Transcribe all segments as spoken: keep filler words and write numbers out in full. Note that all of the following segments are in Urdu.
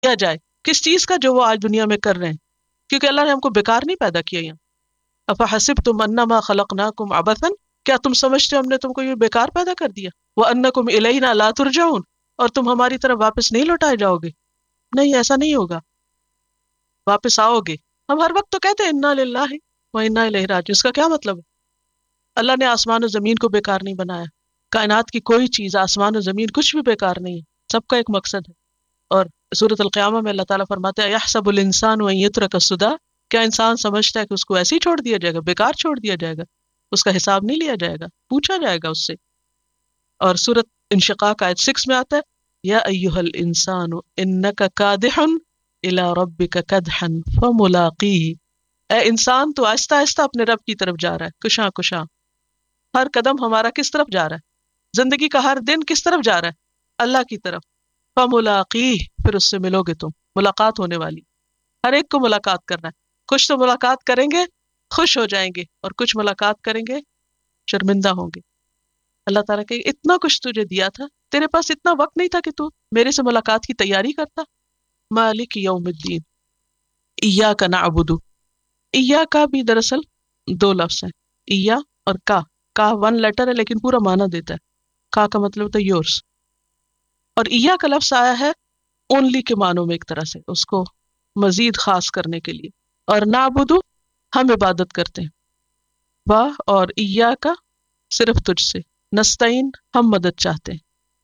کیا جائے کس چیز کا جو وہ آج دنیا میں کر رہے ہیں، کیونکہ اللہ نے ہم کو بیکار نہیں پیدا کیا یہاں. افحسبتم انما خلقناکم عبثا، کیا تم سمجھتے ہو ہم نے تم کو یہ بیکار پیدا کر دیا؟ وانکم الینا لا ترجعون، اور تم ہماری طرف واپس نہیں لوٹائے جاؤ گے. نہیں، ایسا نہیں ہوگا، واپس آؤ گے. ہم ہر وقت تو کہتے ہیں انا للہ و انا الیہ راجعون، اس کا کیا مطلب ہے؟ اللہ نے آسمان و زمین کو بیکار نہیں بنایا، کائنات کی کوئی چیز، آسمان و زمین کچھ بھی بیکار نہیں ہے، سب کا ایک مقصد ہے. اور سورۃ القیامہ میں اللہ تعالیٰ فرماتے ہیں یحسب الانسان ان یترک سدی، کیا انسان سمجھتا ہے کہ اس کو ایسے ہی چھوڑ دیا جائے گا، بیکار چھوڑ دیا جائے گا، اس کا حساب نہیں لیا جائے گا، پوچھا جائے گا اس سے. اور سورۃ انشقاق آیت سکس میں آتا ہے یا ایھا الانسان انک کادح الی ربک کدحا فملاقیہ، اے انسان تو آہستہ آہستہ اپنے رب کی طرف جا رہا ہے، کشاں کشاں. ہر قدم ہمارا کس طرف جا رہا ہے؟ زندگی کا ہر دن کس طرف جا رہا ہے؟ اللہ کی طرف. فملاقیہ، پھر اس سے ملو گے، تم ملاقات ہونے والی. ہر ایک کو ملاقات کرنا ہے. کچھ تو ملاقات کریں گے خوش ہو جائیں گے، اور کچھ ملاقات کریں گے شرمندہ ہوں گے. اللہ تعالیٰ کہ اتنا کچھ تجھے دیا تھا، تیرے پاس اتنا وقت نہیں تھا کہ تو میرے سے ملاقات کی تیاری کرتا. مالک یوم الدین، ایاک نعبد، ایا کا بھی دراصل دو لفظ ہیں، ایا اور کا. کا ون لیٹر ہے لیکن پورا معنی دیتا ہے. کا کا مطلب ہوتا ہے یورس، اور ایا کا لفظ آیا ہے اونلی کے معنوں میں، ایک طرح سے اس کو مزید خاص کرنے کے لیے. اور نعبد، ہم عبادت کرتے ہیں. واہ، اور ایا کا صرف تجھ سے. نستعین، ہم مدد چاہتے ہیں.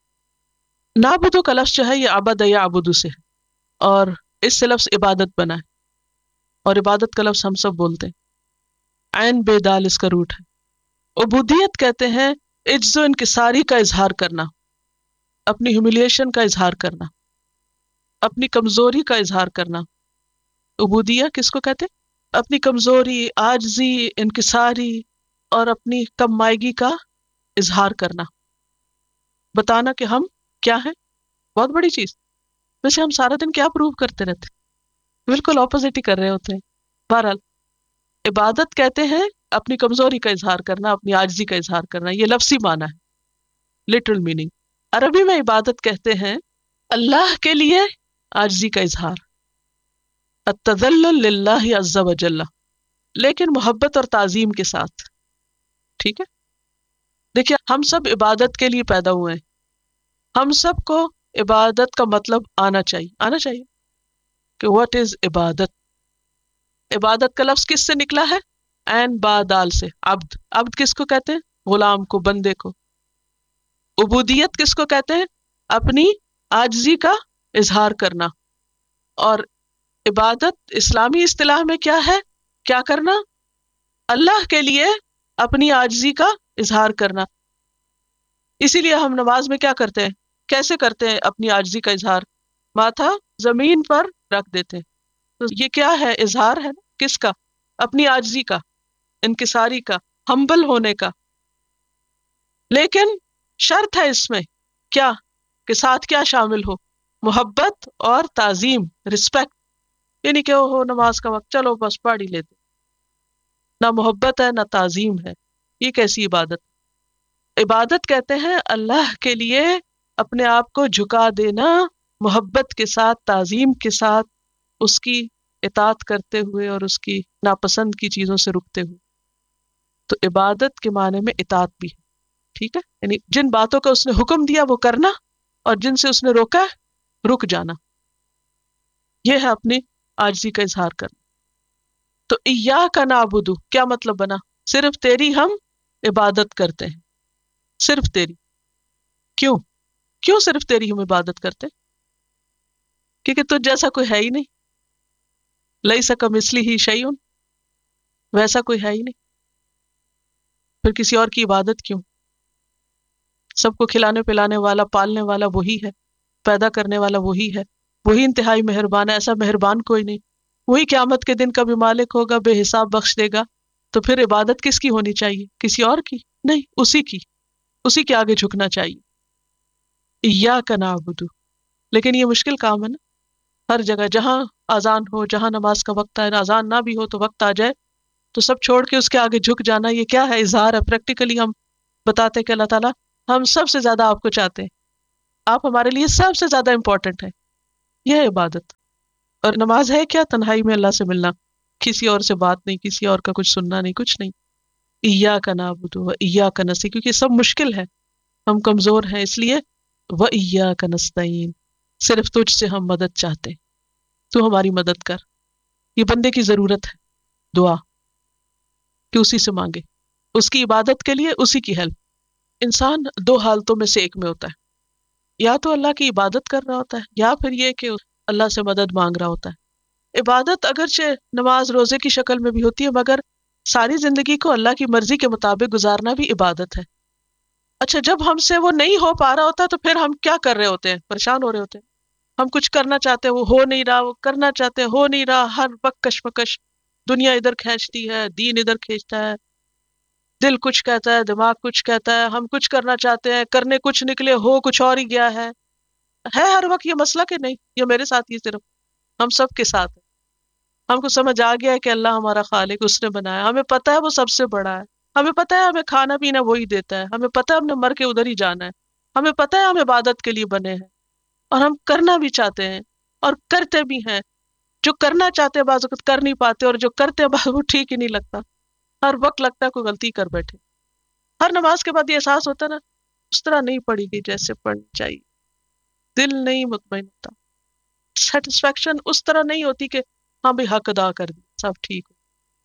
نعبد کا لفظ جو ہے یہ عبد یعبد سے ہے، اور اس سے لفظ عبادت بنا ہے، اور عبادت کا لفظ ہم سب بولتے ہیں. عین بے دال اس کا روٹ ہے. عبودیت کہتے ہیں عجز و انکساری کا اظہار کرنا، اپنی ہیوملیشن کا اظہار کرنا، اپنی کمزوری کا اظہار کرنا. عبودیہ کس کو کہتے ہیں؟ اپنی کمزوری، عاجزی، انکساری اور اپنی کم مائگی کا اظہار کرنا، بتانا کہ ہم کیا ہیں. بہت بڑی چیز. ویسے ہم سارا دن کیا پروو کرتے رہتے، بالکل اپوزٹ ہی کر رہے ہوتے ہیں. بہرحال عبادت کہتے ہیں اپنی کمزوری کا اظہار کرنا، اپنی عاجزی کا اظہار کرنا. یہ لفظی معنی ہے، لٹرل میننگ. عربی میں عبادت کہتے ہیں اللہ کے لیے عاجزی کا اظہار، التذلل للہ عز وجل، لیکن محبت اور تعظیم کے ساتھ. ٹھیک ہے، دیکھیے ہم سب عبادت کے لیے پیدا ہوئے ہیں. ہم سب کو عبادت کا مطلب آنا چاہیے، آنا چاہیے کہ واٹ از عبادت. عبادت کا لفظ کس سے نکلا ہے؟ عین با دال سے. عبد، عبد کس کو کہتے ہیں؟ غلام کو، بندے کو. عبودیت کس کو کہتے ہیں؟ اپنی عاجزی کا اظہار کرنا. اور عبادت اسلامی اصطلاح میں کیا ہے؟ کیا کرنا؟ اللہ کے لیے اپنی عاجزی کا اظہار کرنا. اسی لیے ہم نماز میں کیا کرتے ہیں، کیسے کرتے ہیں اپنی عاجزی کا اظہار؟ ماتھا زمین پر رکھ دیتے ہیں. تو یہ کیا ہے؟ اظہار ہے نا، کس کا؟ اپنی عاجزی کا، انکساری کا، ہمبل ہونے کا. لیکن شرط ہے اس میں کیا کہ ساتھ کیا شامل ہو؟ محبت اور تعظیم، رسپیکٹ. یعنی کہ ہو نماز کا وقت، چلو بس پڑھ ہی لیتے. نہ محبت ہے نہ تعظیم ہے. یہ کیسی عبادت؟ عبادت کہتے ہیں اللہ کے لیے اپنے آپ کو جھکا دینا، محبت کے ساتھ، تعظیم کے ساتھ، اس کی اطاعت کرتے ہوئے اور اس کی ناپسند کی چیزوں سے رکتے ہوئے. تو عبادت کے معنی میں اطاعت بھی ہے. ٹھیک ہے، یعنی جن باتوں کا اس نے حکم دیا وہ کرنا، اور جن سے اس نے روکا رک جانا. یہ ہے اپنی عاجزی کا اظہار کرنا. تو ایاک نعبد کیا مطلب بنا؟ صرف تیری ہم عبادت کرتے ہیں، صرف تیری. کیوں کیوں صرف تیری ہم عبادت کرتے؟ کیونکہ تجھ جیسا کوئی ہے ہی نہیں. لیس کمثلہ شیء، ویسا کوئی ہے ہی نہیں. پھر کسی اور کی عبادت کیوں؟ سب کو کھلانے پلانے والا، پالنے والا وہی ہے، پیدا کرنے والا وہی ہے، وہی انتہائی مہربان ہے. ایسا مہربان کوئی نہیں. وہی قیامت کے دن کا بھی مالک ہوگا، بے حساب بخش دے گا. تو پھر عبادت کس کی ہونی چاہیے؟ کسی اور کی نہیں، اسی کی، اسی کے آگے جھکنا چاہیے. ایاک نعبد. لیکن یہ مشکل کام ہے نا. ہر جگہ جہاں اذان ہو، جہاں نماز کا وقت آئے، اذان نہ بھی ہو تو وقت آ جائے تو سب چھوڑ کے اس کے آگے جھک جانا. یہ کیا ہے؟ اظہار ہے. پریکٹیکلی ہم بتاتے کہ اللہ تعالیٰ ہم سب سے زیادہ آپ کو چاہتے ہیں، آپ ہمارے لیے سب سے زیادہ امپورٹنٹ ہے. یہ ہے عبادت. اور نماز ہے کیا؟ تنہائی میں اللہ سے ملنا، کسی اور سے بات نہیں، کسی اور کا کچھ سننا نہیں، کچھ نہیں. ایاک نعبد و ایاک نستعین، کیونکہ سب مشکل ہے، ہم کمزور ہیں، اس لیے و ایاک نستعین، صرف تجھ سے ہم مدد چاہتے ہیں، تو ہماری مدد کر. یہ بندے کی ضرورت ہے دعا، کہ اسی سے مانگے، اس کی عبادت کے لیے اسی کی ہیلپ. انسان دو حالتوں میں سے ایک میں ہوتا ہے، یا تو اللہ کی عبادت کر رہا ہوتا ہے، یا پھر یہ کہ اللہ سے مدد مانگ رہا ہوتا ہے. عبادت اگرچہ نماز روزے کی شکل میں بھی ہوتی ہے، مگر ساری زندگی کو اللہ کی مرضی کے مطابق گزارنا بھی عبادت ہے. اچھا، جب ہم سے وہ نہیں ہو پا رہا ہوتا تو پھر ہم کیا کر رہے ہوتے ہیں؟ پریشان ہو رہے ہوتے ہیں. ہم کچھ کرنا چاہتے ہیں، وہ ہو نہیں رہا، وہ کرنا چاہتے ہیں، ہو نہیں رہا، ہر وقت کشمکش، دنیا ادھر کھینچتی ہے، دین ادھر کھینچتا ہے، دل کچھ کہتا ہے، دماغ کچھ کہتا ہے، ہم کچھ کرنا چاہتے ہیں، کرنے کچھ نکلے، ہو کچھ اور ہی گیا ہے. ہے ہر وقت یہ مسئلہ کہ نہیں یہ میرے ساتھ ہی صرف؟ ہم سب کے ساتھ ہے. ہم کو سمجھ آ گیا ہے کہ اللہ ہمارا خالق، اس نے بنایا، ہمیں پتہ ہے وہ سب سے بڑا ہے، ہمیں پتہ ہے ہمیں کھانا پینا وہی دیتا ہے، ہمیں پتہ ہے ہم نے مر کے ادھر ہی جانا ہے، ہمیں پتہ ہے ہم عبادت کے لیے بنے ہیں، اور ہم کرنا بھی چاہتے ہیں اور کرتے بھی ہیں. جو کرنا چاہتے ہیں بعض وقت کر نہیں پاتے، اور جو کرتے ہیں بعض وہ ٹھیک ہی نہیں لگتا، ہر وقت لگتا ہے کوئی غلطی کر بیٹھے. ہر نماز کے بعد یہ احساس ہوتا ہے نا، اس طرح نہیں پڑھی گئی جیسے پڑھنی چاہیے، دل نہیں مطمئن ہوتا، سیٹسفیکشن اس طرح نہیں ہوتی کہ ہاں بھی حق ادا کر دی، سب ٹھیک ہو.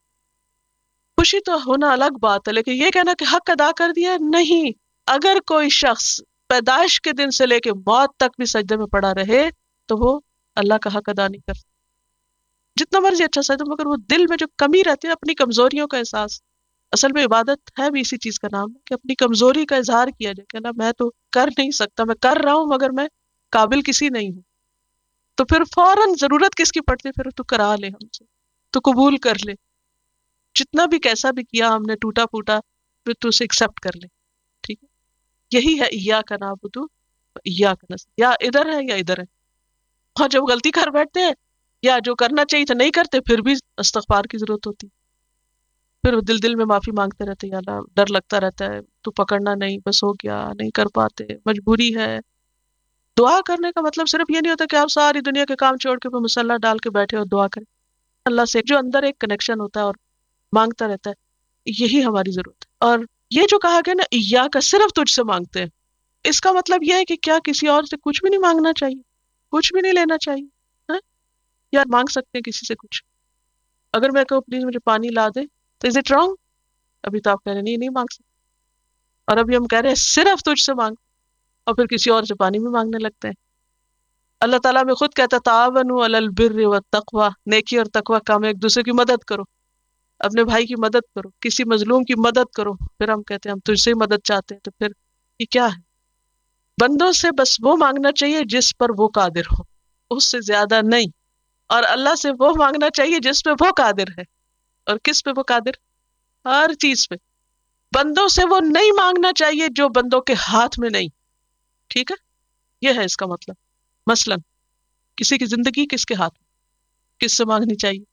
خوشی تو ہونا الگ بات ہے، لیکن یہ کہنا کہ حق ادا کر دیا، نہیں. اگر کوئی شخص پیدائش کے دن سے لے کے موت تک بھی سجدے میں پڑا رہے تو وہ اللہ کا حق ادا نہیں کرتا، جتنا مرضی اچھا سجدہ، مگر وہ دل میں جو کمی رہتی ہے، اپنی کمزوریوں کا احساس. اصل میں عبادت ہے بھی اسی چیز کا نام ہے کہ اپنی کمزوری کا اظہار کیا جائے کہ نا میں تو کر نہیں سکتا، میں کر رہا ہوں مگر میں قابل کسی نہیں ہوں. تو پھر فوراً ضرورت کس کی پڑتی ہے؟ پھر تو کرا لے ہم سے، تو قبول کر لے، جتنا بھی کیسا بھی کیا ہم نے ٹوٹا پھوٹا، پھر تو اسے ایکسپٹ کر لے. ٹھیک ہے، یہی ہے ایاک نعبد و ایاک نستعین، یا ادھر ہے یا ادھر ہے. اور جب غلطی کر بیٹھتے ہیں یا جو کرنا چاہیے تھا نہیں کرتے، پھر بھی استغفار کی ضرورت ہوتی، پھر وہ دل دل میں معافی مانگتے رہتے، یا اللہ ڈر لگتا رہتا ہے، تو پکڑنا نہیں، بس ہو گیا، نہیں کر پاتے، مجبوری ہے. دعا کرنے کا مطلب صرف یہ نہیں ہوتا کہ آپ ساری دنیا کے کام چھوڑ کے وہ مصلی ڈال کے بیٹھے اور دعا کریں. اللہ سے جو اندر ایک کنیکشن ہوتا ہے اور مانگتا رہتا ہے، یہی ہماری ضرورت ہے. اور یہ جو کہا گیا نا ایاک، صرف تجھ سے مانگتے ہیں، اس کا مطلب یہ ہے کہ کیا کسی اور سے کچھ بھی نہیں مانگنا چاہیے، کچھ بھی نہیں لینا چاہیے؟ ہاں؟ یا مانگ سکتے ہیں کسی سے کچھ؟ اگر میں کہوں پلیز مجھے پانی لا دے تو از اٹ رانگ؟ ابھی تو آپ کہہ رہے ہیں نہیں نہیں مانگ سکتے، اور ابھی ہم کہہ رہے ہیں صرف تجھ سے مانگ، اور پھر کسی اور سے پانی بھی مانگنے لگتے ہیں. اللہ تعالیٰ میں خود کہتا ہے تعاونوا علی البر والتقوی، نیکی اور تقوی کام، ایک دوسرے کی مدد کرو، اپنے بھائی کی مدد کرو، کسی مظلوم کی مدد کرو. پھر ہم کہتے ہیں ہم تجھ سے مدد چاہتے ہیں، تو پھر یہ کیا ہے؟ بندوں سے بس وہ مانگنا چاہیے جس پر وہ قادر ہو، اس سے زیادہ نہیں. اور اللہ سے وہ مانگنا چاہیے جس پہ وہ قادر ہے. اور کس پہ وہ قادر؟ ہر چیز پہ. بندوں سے وہ نہیں مانگنا چاہیے جو بندوں کے ہاتھ میں نہیں. ٹھیک ہے، یہ ہے اس کا مطلب. مثلا کسی کی زندگی کس کے ہاتھ میں، کس سے مانگنی چاہیے؟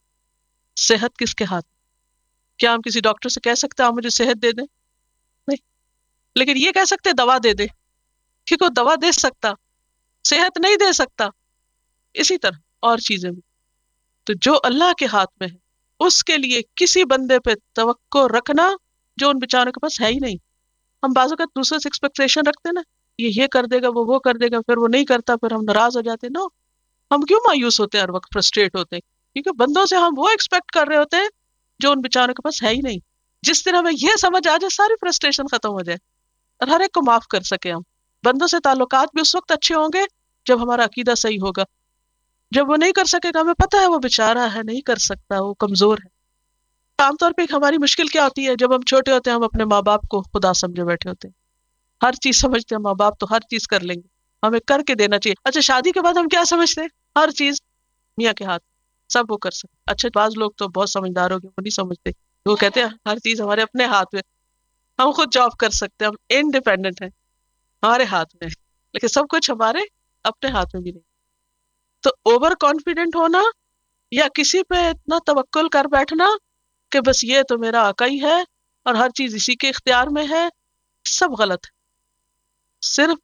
صحت کس کے ہاتھ میں؟ کیا ہم کسی ڈاکٹر سے کہہ سکتے ہیں آپ مجھے صحت دے دیں؟ نہیں. لیکن یہ کہہ سکتے دوا دے دے، کیونکہ وہ دوا دے سکتا، صحت نہیں دے سکتا. اسی طرح اور چیزیں بھی. تو جو اللہ کے ہاتھ میں ہے، اس کے لیے کسی بندے پہ توقع رکھنا جو ان بیچاروں کے پاس ہے ہی نہیں. ہم بعض اوقات دوسرے سے ایکسپیکٹیشن رکھتے ہیں نا، یہ یہ کر دے گا، وہ وہ کر دے گا، پھر وہ نہیں کرتا، پھر ہم ناراض ہو جاتے ہیں. نو، ہم کیوں مایوس ہوتے ہیں ہر وقت، فرسٹریٹ ہوتے ہیں؟ کیونکہ بندوں سے ہم وہ ایکسپیکٹ کر رہے ہوتے ہیں جو ان بیچاروں کے پاس ہے ہی نہیں. جس دن ہمیں یہ سمجھ آ جائے، ساری فرسٹریشن ختم ہو جائے اور ہر ایک کو معاف کر سکے ہم. بندوں سے تعلقات بھی اس وقت اچھے ہوں گے جب ہمارا عقیدہ صحیح ہوگا. جب وہ نہیں کر سکے گا، ہمیں پتہ ہے وہ بیچارہ ہے، نہیں کر سکتا، وہ کمزور ہے. عام طور پہ ہماری مشکل کیا ہوتی ہے؟ جب ہم چھوٹے ہوتے ہیں ہم اپنے ماں باپ کو خدا سمجھے بیٹھے ہوتے ہیں، ہر چیز سمجھتے ہیں، ماں باپ تو ہر چیز کر لیں گے، ہمیں کر کے دینا چاہیے. اچھا شادی کے بعد ہم کیا سمجھتے ہیں؟ ہر چیز میاں کے ہاتھ، سب وہ کر سکتے. اچھا بعض لوگ تو بہت سمجھدار ہو گئے، وہ نہیں سمجھتے، وہ کہتے ہیں ہر چیز ہمارے اپنے ہاتھ میں، ہم خود جاب کر سکتے ہیں، ہم انڈیپینڈنٹ ہیں، ہمارے ہاتھ میں ہے. لیکن سب کچھ ہمارے اپنے ہاتھ میں بھی نہیں. تو اوور کانفیڈنٹ ہونا یا کسی پہ اتنا توکل کر بیٹھنا کہ بس یہ تو میرا آقا ہی ہے اور ہر چیز اسی کے اختیار میں ہے، سب غلط ہے. صرف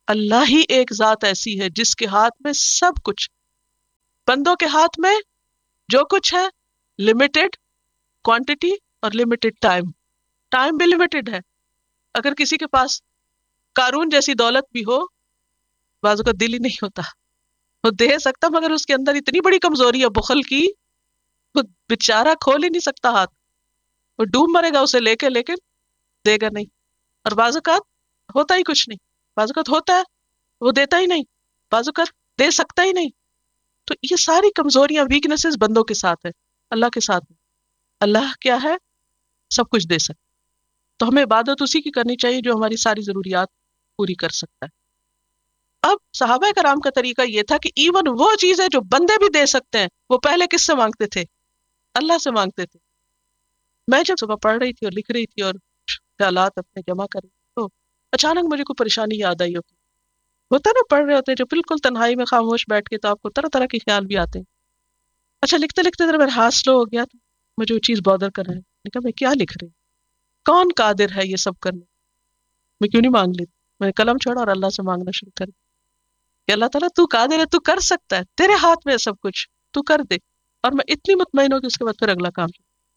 اللہ ہی ایک ذات ایسی ہے جس کے ہاتھ میں سب کچھ، بندوں کے ہاتھ میں جو کچھ ہے لمیٹڈ کوانٹٹی اور لمیٹڈ ٹائم، ٹائم بھی لمیٹڈ ہے. اگر کسی کے پاس قارون جیسی دولت بھی ہو، بعضوں کا دل ہی نہیں ہوتا، وہ دے سکتا مگر اس کے اندر اتنی بڑی کمزوری ہے بخل کی، وہ بیچارہ کھول ہی نہیں سکتا ہاتھ، وہ ڈوب مرے گا اسے لے کے لیکن دے گا نہیں. اور بعض اوقات ہوتا ہی کچھ نہیں، بعض اوقات ہوتا ہے وہ دیتا ہی نہیں، بعض اوقات دے سکتا ہی نہیں. تو یہ ساری کمزوریاں ویکنیسز بندوں کے ساتھ ہے، اللہ کے ساتھ نہیں. اللہ کیا ہے؟ سب کچھ دے سکتا. تو ہمیں عبادت اسی کی کرنی چاہیے جو ہماری ساری ضروریات پوری کر سکتا ہے. اب صحابہ کرام کا طریقہ یہ تھا کہ ایون وہ چیزیں جو بندے بھی دے سکتے ہیں وہ پہلے کس سے مانگتے تھے؟ اللہ سے مانگتے تھے. میں جب صبح پڑھ رہی تھی اور لکھ رہی تھی اور خیالات اپنے جمع کر رہی تھی تو اچانک مجھے کوئی پریشانی یاد آئی. ہوتی ہوتا نا پڑھ رہے ہوتے جو بالکل تنہائی میں خاموش بیٹھ کے تو آپ کو طرح طرح کے خیال بھی آتے ہیں. اچھا لکھتے لکھتے ذرا میرا ہاتھ سلو ہو گیا تو مجھے وہ چیز بادر کر رہا ہے. میں نے کہا میں کیا لکھ رہی ہوں؟ کون قادر ہے یہ سب کرنے؟ میں کیوں نہیں مانگ لیتی؟ میں نے قلم چھوڑا اور اللہ سے مانگنا شروع کر دیا کہ اللہ تعالیٰ تو قادر ہے، تو کر سکتا ہے، تیرے ہاتھ میں ہے سب کچھ، تو کر دے. اور میں اتنی مطمئن ہوں کہ اس کے بعد پھر اگلا کام.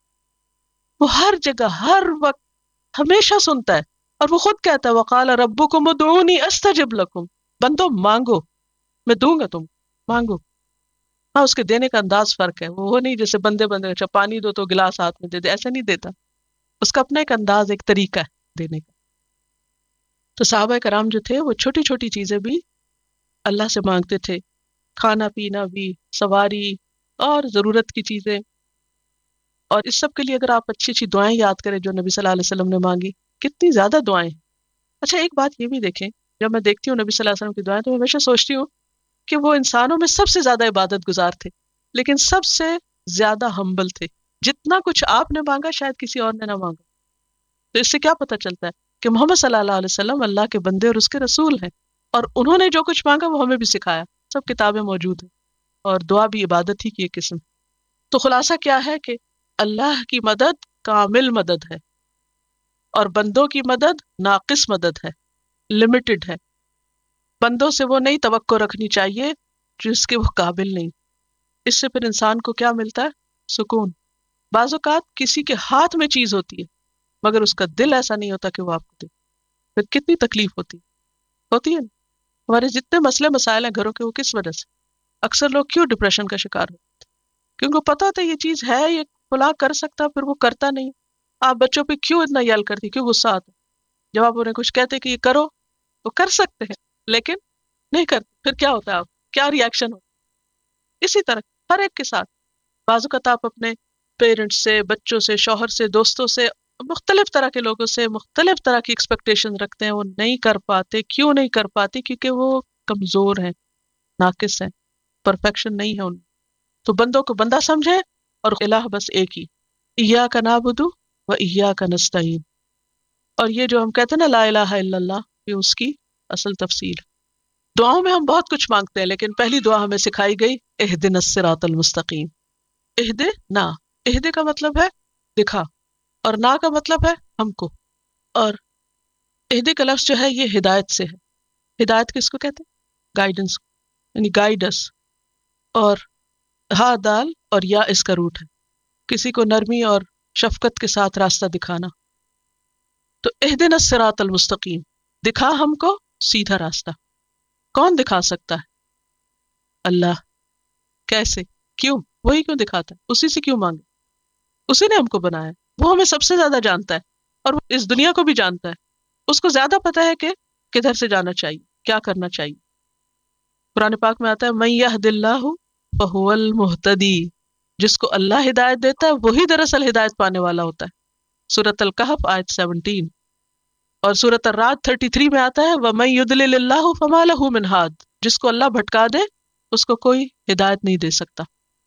وہ ہر جگہ ہر وقت ہمیشہ سنتا ہے، اور وہ خود کہتا ہے وقال ربکم ادعونی استجب لکم، بندو مانگو میں دوں گا، تم مانگو. ہاں اس کے دینے کا انداز فرق ہے، وہ وہ نہیں جیسے بندے بندے اچھا پانی دو تو گلاس ہاتھ میں دے دے، ایسا نہیں دیتا. اس کا اپنا ایک انداز، ایک طریقہ ہے دینے کا. تو صحابہ کرام جو تھے وہ چھوٹی چھوٹی چیزیں بھی اللہ سے مانگتے تھے، کھانا پینا بھی، سواری اور ضرورت کی چیزیں. اور اس سب کے لیے اگر آپ اچھی اچھی دعائیں یاد کریں جو نبی صلی اللہ علیہ وسلم نے مانگی، کتنی زیادہ دعائیں. اچھا ایک بات یہ بھی دیکھیں، جب میں دیکھتی ہوں نبی صلی اللہ علیہ وسلم کی دعائیں تو میں ہمیشہ سوچتی ہوں کہ وہ انسانوں میں سب سے زیادہ عبادت گزار تھے لیکن سب سے زیادہ ہمبل تھے. جتنا کچھ آپ نے مانگا شاید کسی اور نے نہ مانگا. تو اس سے کیا پتہ چلتا ہے کہ محمد صلی اللہ علیہ وسلم اللہ کے بندے اور اس کے رسول ہیں، اور انہوں نے جو کچھ مانگا وہ ہمیں بھی سکھایا. سب کتابیں موجود ہیں، اور دعا بھی عبادت ہی کی ایک قسم. تو خلاصہ کیا ہے کہ اللہ کی مدد کامل مدد ہے اور بندوں کی مدد ناقص مدد ہے، لمیٹڈ ہے. بندوں سے وہ نہیں توقع رکھنی چاہیے جس کے وہ قابل نہیں. اس سے پھر انسان کو کیا ملتا ہے؟ سکون. بعض اوقات کسی کے ہاتھ میں چیز ہوتی ہے مگر اس کا دل ایسا نہیں ہوتا کہ وہ آپ کو دے، پھر کتنی تکلیف ہوتی ہوتی ہے. ہمارے جتنے مسئلے مسائل ہیں گھروں کے، وہ کس وجہ سے؟ اکثر لوگ کیوں ڈپریشن کا شکار ہوتے؟ کیونکہ پتا ہوتا ہے یہ چیز ہے، یہ فلاں کر سکتا پھر وہ کرتا نہیں. آپ بچوں پہ کیوں اتنا یل کرتی، کیوں غصہ آتا؟ جب آپ انہیں کچھ کہتے کہ یہ کرو، وہ کر سکتے ہیں لیکن نہیں کرتے، پھر کیا ہوتا ہے؟ آپ کیا ری ایکشن ہوتا؟ اسی طرح ہر ایک کے ساتھ بعض اوقات آپ اپنے پیرنٹس سے، بچوں سے، شوہر سے، دوستوں سے، مختلف طرح کے لوگوں سے مختلف طرح کی ایکسپیکٹیشن رکھتے ہیں. وہ نہیں کر پاتے. کیوں نہیں کر پاتے؟ کیونکہ وہ کمزور ہیں، ناقص ہیں، پرفیکشن نہیں ہے ان میں. تو بندوں کو بندہ سمجھے اور الہ بس ایک ہی، ایاک نعبد و ایاک نستعین. اور یہ جو ہم کہتے ہیں نا لا الہ الا اللہ، یہ اس کی اصل تفصیل. دعاؤں میں ہم بہت کچھ مانگتے ہیں لیکن پہلی دعا ہمیں سکھائی گئی اہدنا الصراط المستقیم. اہدنا، اہد کا مطلب ہے دکھا، اور نا کا مطلب ہے ہم کو. اور اہد کا لفظ جو ہے یہ ہدایت سے ہے. ہدایت کس کو کہتے ہیں؟ گائیڈنس، یعنی گائیڈ اس. اور ہا دال اور یا اس کا روٹ ہے، کسی کو نرمی اور شفقت کے ساتھ راستہ دکھانا. تو اہدنا الصراط المستقیم، دکھا ہم کو سیدھا راستہ. کون دکھا سکتا ہے؟ اللہ. کیسے؟ کیوں؟ وہی کیوں دکھاتا ہے؟ اسی سے کیوں مانگے؟ اسی نے ہم کو بنایا، وہ ہمیں سب سے زیادہ جانتا ہے اور وہ اس دنیا کو بھی جانتا ہے. اس کو زیادہ پتا ہے کہ کدھر سے جانا چاہیے، کیا کرنا چاہیے. قرآن پاک میں آتا ہے من یہد اللہ فہو المہتدی، جس کو اللہ ہدایت دیتا ہے وہی دراصل ہدایت پانے والا ہوتا ہے. سورۃ الکہف آیت سیونٹین. اور سورۃ الرعد تھرٹی تھری میں آتا ہے وَمَن يُضْلِلِ اللَّهُ فَمَا لَهُ مِنْ هَادٍ، جس کو اللہ بھٹکا دے اس کو کوئی ہدایت نہیں دے سکتا.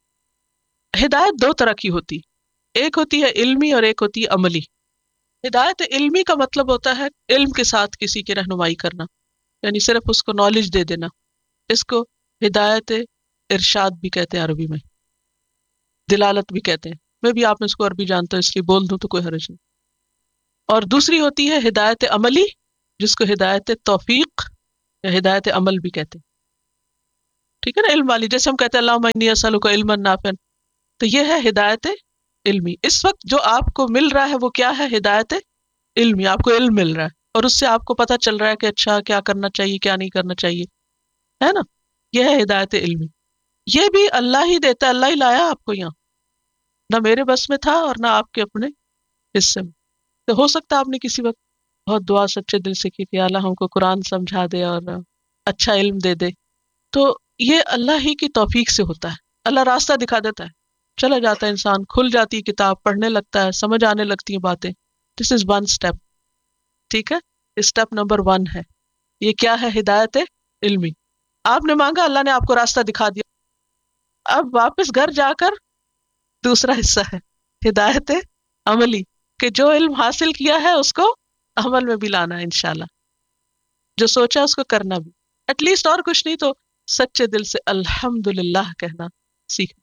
ہدایت دو طرح کی ہوتی، ایک ہوتی ہے علمی اور ایک ہوتی ہے عملی. ہدایت علمی کا مطلب ہوتا ہے علم کے ساتھ کسی کی رہنمائی کرنا، یعنی صرف اس کو نالج دے دینا. اس کو ہدایت ارشاد بھی کہتے ہیں، عربی میں دلالت بھی کہتے ہیں. میں بھی آپ اس کو عربی جانتا ہوں اس لیے بول دوں تو کوئی حرج نہیں. اور دوسری ہوتی ہے ہدایت عملی، جس کو ہدایت توفیق یا ہدایت عمل بھی کہتے ہیں، ٹھیک ہے نا، علم والی، جیسے ہم کہتے ہیں اللہم انی اسألک علما نافعا، تو یہ ہے ہدایت علمی. اس وقت جو آپ کو مل رہا ہے وہ کیا ہے؟ ہدایت علمی. آپ کو علم مل رہا ہے اور اس سے آپ کو پتہ چل رہا ہے کہ اچھا کیا کرنا چاہیے کیا نہیں کرنا چاہیے، ہے نا، یہ ہے ہدایت علمی. یہ بھی اللہ ہی دیتا ہے، اللہ ہی لایا آپ کو یہاں، نہ میرے بس میں تھا اور نہ آپ کے اپنے حصے میں. تو ہو سکتا ہے آپ نے کسی وقت بہت دعا سچے دل سے کی کہ اللہ ہم کو قرآن سمجھا دے اور اچھا علم دے دے، تو یہ اللہ ہی کی توفیق سے ہوتا ہے. اللہ راستہ دکھا دیتا ہے، چلا جاتا ہے انسان، کھل جاتی ہے کتاب، پڑھنے لگتا ہے، سمجھ آنے لگتی ہیں باتیں. دس از ون اسٹیپ، ٹھیک ہے، اسٹیپ نمبر ون ہے. یہ کیا ہے؟ ہدایت علمی. آپ نے مانگا، اللہ نے آپ کو راستہ دکھا دیا. اب واپس گھر جا کر دوسرا حصہ ہے ہدایت عملی، کہ جو علم حاصل کیا ہے اس کو عمل میں بھی لانا ہے انشاءاللہ، جو سوچا اس کو کرنا بھی، ایٹ لیسٹ اور کچھ نہیں تو سچے دل سے الحمدللہ کہنا سیکھ.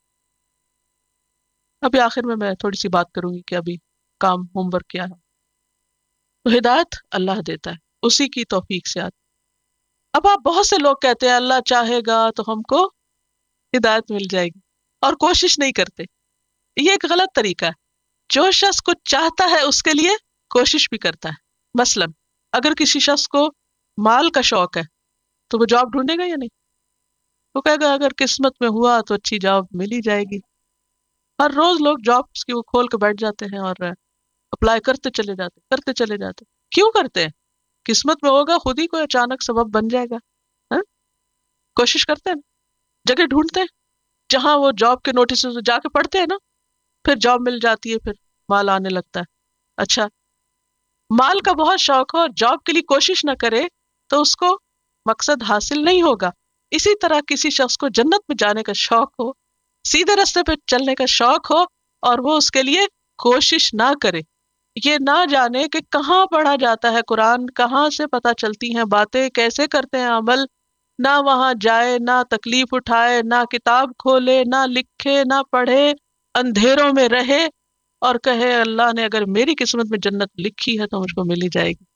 ابھی آخر میں میں تھوڑی سی بات کروں گی کہ ابھی کام ہوم ورک کیا ہے. تو ہدایت اللہ دیتا ہے، اسی کی توفیق سے آتی. اب آپ بہت سے لوگ کہتے ہیں اللہ چاہے گا تو ہم کو ہدایت مل جائے گی اور کوشش نہیں کرتے. یہ ایک غلط طریقہ ہے. جو شخص کچھ چاہتا ہے اس کے لیے کوشش بھی کرتا ہے. مثلا اگر کسی شخص کو مال کا شوق ہے تو وہ جاب ڈھونڈے گا یا نہیں؟ وہ کہے گا اگر قسمت میں ہوا تو اچھی جاب مل ہی جائے گی. ہر روز لوگ جابس کی وہ کھول کے بیٹھ جاتے ہیں اور اپلائی کرتے چلے جاتے کرتے چلے جاتے. کیوں کرتے ہیں؟ قسمت میں ہوگا خود ہی کوئی اچانک سبب بن جائے گا. ہاں؟ کوشش کرتے ہیں، جگہ ڈھونڈتے ہیں جہاں وہ جاب کے نوٹس جا کے پڑھتے ہیں نا، پھر جاب مل جاتی ہے، پھر مال آنے لگتا ہے. اچھا، مال کا بہت شوق ہو اور جاب کے لیے کوشش نہ کرے تو اس کو مقصد حاصل نہیں ہوگا. اسی طرح کسی شخص کو جنت میں جانے کا شوق ہو، سیدھے راستے پہ چلنے کا شوق ہو، اور وہ اس کے لیے کوشش نہ کرے، یہ نہ جانے کہ کہاں پڑھا جاتا ہے قرآن، کہاں سے پتہ چلتی ہیں باتیں، کیسے کرتے ہیں عمل، نہ وہاں جائے، نہ تکلیف اٹھائے، نہ کتاب کھولے، نہ لکھے، نہ پڑھے، اندھیروں میں رہے اور کہے اللہ نے اگر میری قسمت میں جنت لکھی ہے تو مجھ کو مل ہی جائے گی.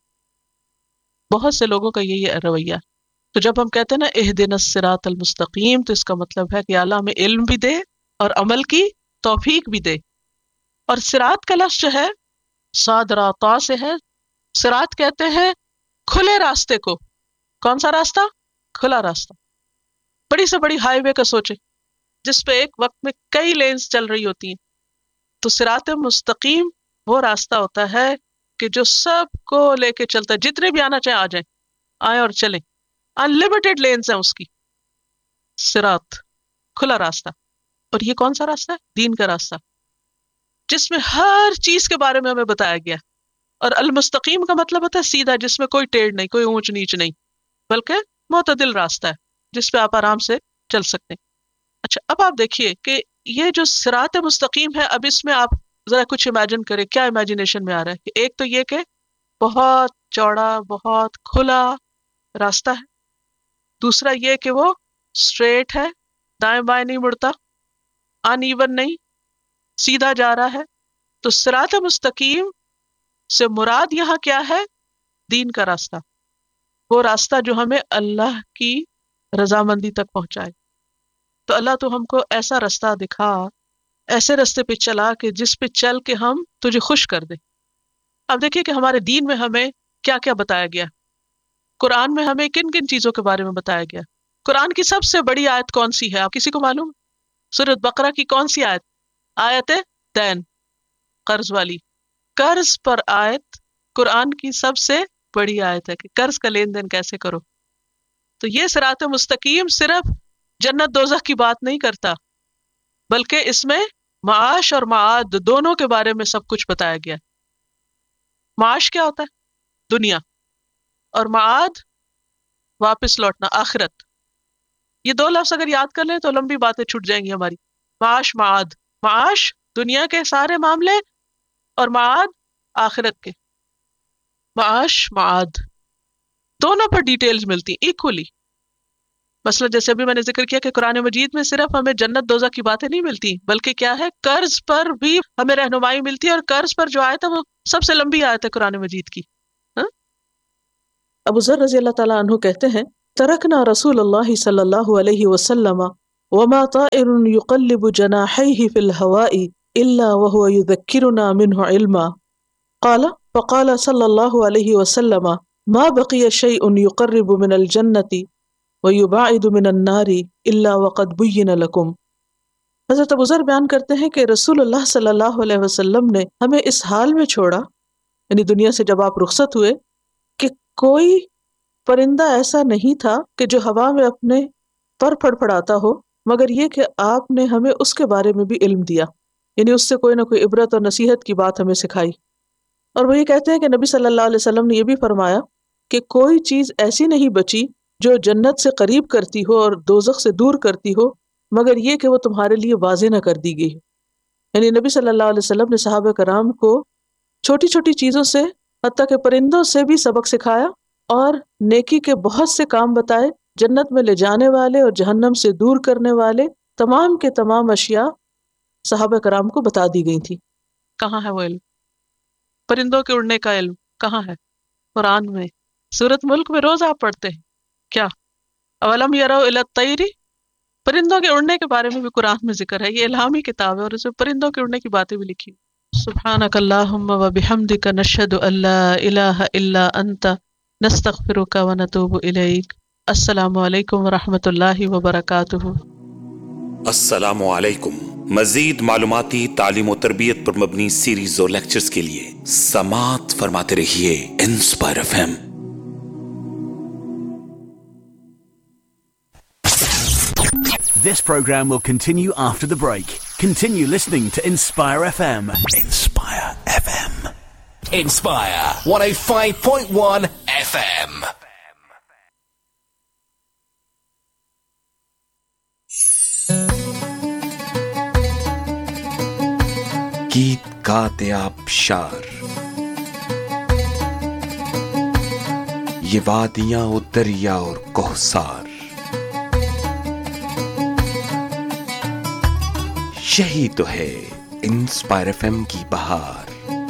بہت سے لوگوں کا یہی رویہ. تو جب ہم کہتے ہیں نا اہدنا الصراط المستقیم، تو اس کا مطلب ہے کہ اللہ ہمیں علم بھی دے اور عمل کی توفیق بھی دے. اور صراط کا لفظ جو ہے صاد را طا سے ہے. صراط کہتے ہیں کھلے راستے کو. کون سا راستہ؟ کھلا راستہ. بڑی سے بڑی ہائی وے کا سوچے جس پہ ایک وقت میں کئی لینز چل رہی ہوتی ہیں. تو صراط مستقیم وہ راستہ ہوتا ہے کہ جو سب کو لے کے چلتا ہے، جتنے بھی آنا چاہیں آ جائیں، آئیں اور چلیں. انلمیٹڈ لینز ہیں اس کی. صراط کھلا راستہ. اور یہ کون سا راستہ ہے؟ دین کا راستہ، جس میں ہر چیز کے بارے میں ہمیں بتایا گیا. اور المستقیم کا مطلب ہوتا ہے سیدھا، جس میں کوئی ٹیڑھ نہیں، کوئی اونچ نیچ نہیں، بلکہ معتدل راستہ ہے جس پہ آپ آرام سے چل سکتے ہیں. اچھا، اب آپ دیکھیے کہ یہ جو صراط مستقیم ہے، اب اس میں آپ ذرا کچھ امیجن کریں. کیا امیجنیشن میں آ رہا ہے؟ کہ ایک تو یہ کہ بہت چوڑا، بہت کھلا راستہ ہے. دوسرا یہ کہ وہ اسٹریٹ ہے، دائیں بائیں نہیں مڑتا، ان ایون نہیں، سیدھا جا رہا ہے. تو صراط مستقیم سے مراد یہاں کیا ہے؟ دین کا راستہ، وہ راستہ جو ہمیں اللہ کی رضامندی تک پہنچائے. تو اللہ تو ہم کو ایسا راستہ دکھا، ایسے راستے پہ چلا کہ جس پہ چل کے ہم تجھے خوش کر دیں. اب دیکھیے کہ ہمارے دین میں ہمیں کیا کیا بتایا گیا. قرآن میں ہمیں کن کن چیزوں کے بارے میں بتایا گیا. قرآن کی سب سے بڑی آیت کون سی ہے؟ آپ کسی کو معلوم؟ سورۃ بقرہ کی کون سی آیت؟ آیت دین، قرض والی. قرض پر آیت قرآن کی سب سے بڑی آیت ہے کہ قرض کا لین دین کیسے کرو. تو یہ صراط مستقیم صرف جنت دوزخ کی بات نہیں کرتا، بلکہ اس میں معاش اور معاد دونوں کے بارے میں سب کچھ بتایا گیا. معاش کیا ہوتا ہے؟ دنیا. اور معاد واپس لوٹنا، آخرت. یہ دو لفظ اگر یاد کر لیں تو لمبی باتیں چھوٹ جائیں گی ہماری. معاش، معاد. معاش دنیا کے سارے معاملے اور معاد آخرت کے. معاش، معاد دونوں پر ڈیٹیلز ملتی ایکولی. مثلا جیسے ابھی میں نے ذکر کیا کہ قرآن مجید میں صرف ہمیں جنت دوزخ کی باتیں نہیں ملتی، بلکہ کیا ہے، قرض پر بھی ہمیں رہنمائی ملتی ہے. اور قرض پر جو آیت ہے وہ سب سے لمبی آیت ہے قرآن مجید کی. ہاں؟ अबू ज़र रज़ी अल्लाह ताला अन्हु कहते हैं, तरकना रसूलुल्लाह सल्लल्लाहु अलैहि वसल्लम वमा ताइरुन युक़ल्लिबु जनाहैहि फिल हवाई इल्ला वहुवा युज़क्किरुना मिन्हु इल्मा क़ाल फ़क़ाल सल्लल्लाहु अलैहि वसल्लम मा बक़िय शैउन युक़र्रिबु मिनल जन्नति व युबाइदु मिनन नारी इल्ला वक़द बुय्यिन लकुम। हज़रत अबू ज़र बयान करते हैं कि रसूलुल्लाह सल्लल्लाहु अलैहि वसल्लम ने हमें इस हाल में छोड़ा, यानी दुनिया से जब आप रुखसत हुए, कि कोई परिंदा ऐसा नहीं था कि जो हवा में अपने पर फड़फड़ाता हो, मगर ये कि आपने हमें उसके बारे में भी इल्म दिया, यानी उससे कोई ना कोई इबरत और नसीहत की बात हमें सिखाई। और वो ये कहते हैं कि नबी सल्लल्लाहु अलैहि वसल्लम ने यह भी फरमाया कि कोई चीज़ ऐसी नहीं बची जो जन्नत से करीब करती हो और दोज़ख से दूर करती हो, मगर ये कि वो तुम्हारे लिए वाज़े न कर दी गई। यानी नबी सल्लल्लाहु अलैहि वसल्लम ने सहाबा कराम को छोटी छोटी चीज़ों से, हत्ता के परिंदों से भी सबक सिखाया और नेकी के बहुत से काम बताए, जन्नत में ले जाने वाले और जहन्नम से दूर करने वाले तमाम के तमाम अशिया सहाबा कराम को बता दी गई थी। कहाँ है वो इल्म? परिंदों के उड़ने का इल्म कहाँ है? कुरान में, सूरत मुल्क में रोज आप पढ़ते हैं क्या? अवलम यरौ इला तैरी, परिंदों के उड़ने के बारे में भी कुरान में जिक्र है। ये इल्हामी किताब है और इसमें परिंदों के उड़ने की बातें भी लिखी। सुब्हानक अल्लाहुम्मा व बिहम्दिका नशहदु अल्ला इलाहा इल्ला अंता नस्तगफिरुका व नतूबु इलैक। अस्सलामु अलैकुम व रहमतुल्लाहि व बरकातुहू। अस्सलामु अलैकुम। मजीद मालूमाती तालीम और तरबियत पर मबनी सीरीज और लेक्चर्स के लिए समात फरमाते रहिए inspire FM. This program will continue after the break. Continue listening to Inspire F M. Inspire F M. Inspire one oh five point one F M. गीत गाते आप शार, ये वादियां और दरिया और कोहसार, यही तो है इंस्पायर एफएम की बहार।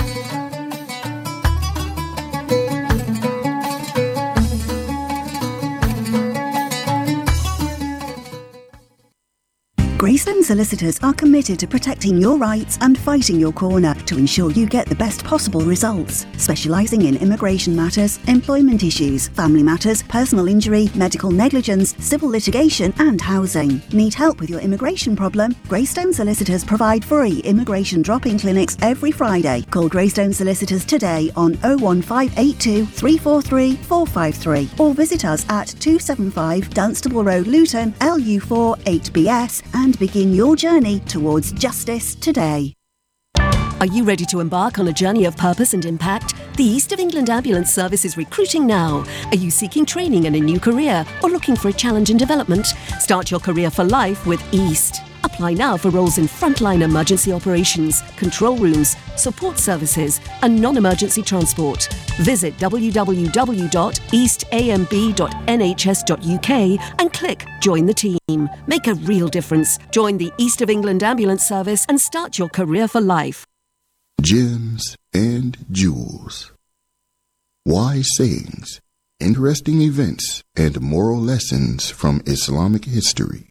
Greystone Solicitors are committed to protecting your rights and fighting your corner to ensure you get the best possible results. Specialising in immigration matters, employment issues, family matters, personal injury, medical negligence, civil litigation and housing. Need help with your immigration problem? Greystone Solicitors provide free immigration drop-in clinics every Friday. Call Greystone Solicitors today on oh one five eight two, three four three, four five three or visit us at two seventy-five Dunstable Road, Luton, L U four eight B S and begin your journey towards justice today. Are you ready to embark on a journey of purpose and impact? The East of England Ambulance Service is recruiting now. Are you seeking training in a new career or looking for a challenge in development? Start your career for life with East. Apply now for roles in frontline emergency operations, control rooms, support services and non-emergency transport. Visit w w w dot east a m b dot n h s dot u k and click Join the Team. Make a real difference. Join the East of England Ambulance Service and start your career for life. Gems and jewels. Wise sayings, interesting events, and moral lessons from Islamic history.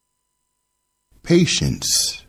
Patience.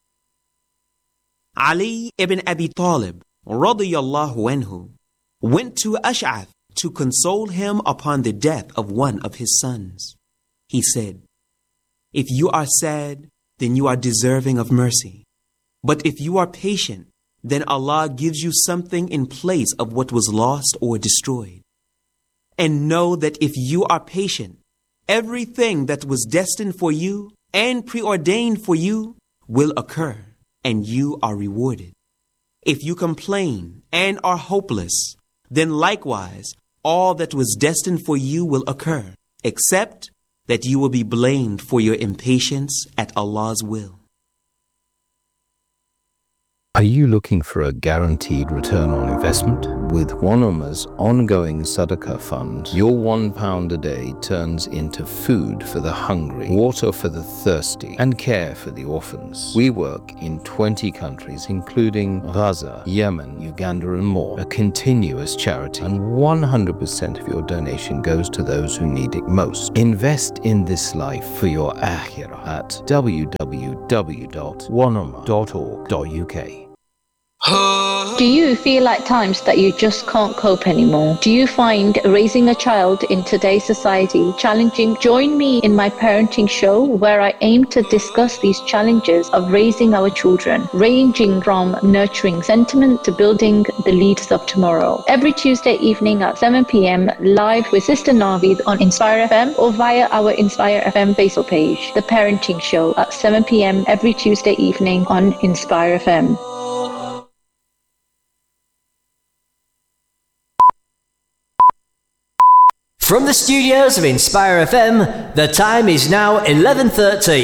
Ali ibn Abi Talib radiyallahu anhu went to Ash'ath to console him upon the death of one of his sons. He said, "If you are sad, then you are deserving of mercy. But if you are patient, then Allah gives you something in place of what was lost or destroyed. And know that if you are patient, everything that was destined for you and preordained for you will occur, and you are rewarded. If you complain and are hopeless, then likewise all that was destined for you will occur, except that you will be blamed for your impatience at Allah's will." Are you looking for a guaranteed return on investment? With Wanama's ongoing Sadaqah fund, your one pound a day turns into food for the hungry, water for the thirsty, and care for the orphans. We work in twenty countries, including Gaza, Yemen, Uganda, and more. A continuous charity, and one hundred percent of your donation goes to those who need it most. Invest in this life for your akhirah at w w w dot wanama dot org dot u k. Do you feel at times that you just can't cope anymore? Do you find raising a child in today's society challenging? Join me in my parenting show where I aim to discuss these challenges of raising our children, ranging from nurturing sentiment to building the leaders of tomorrow. Every Tuesday evening at seven p.m. live with Sister Naveed on Inspire F M or via our Inspire F M Facebook page. The Parenting Show at seven p.m. every Tuesday evening on Inspire F M. From the studios of Inspire F M, the time is now eleven thirty.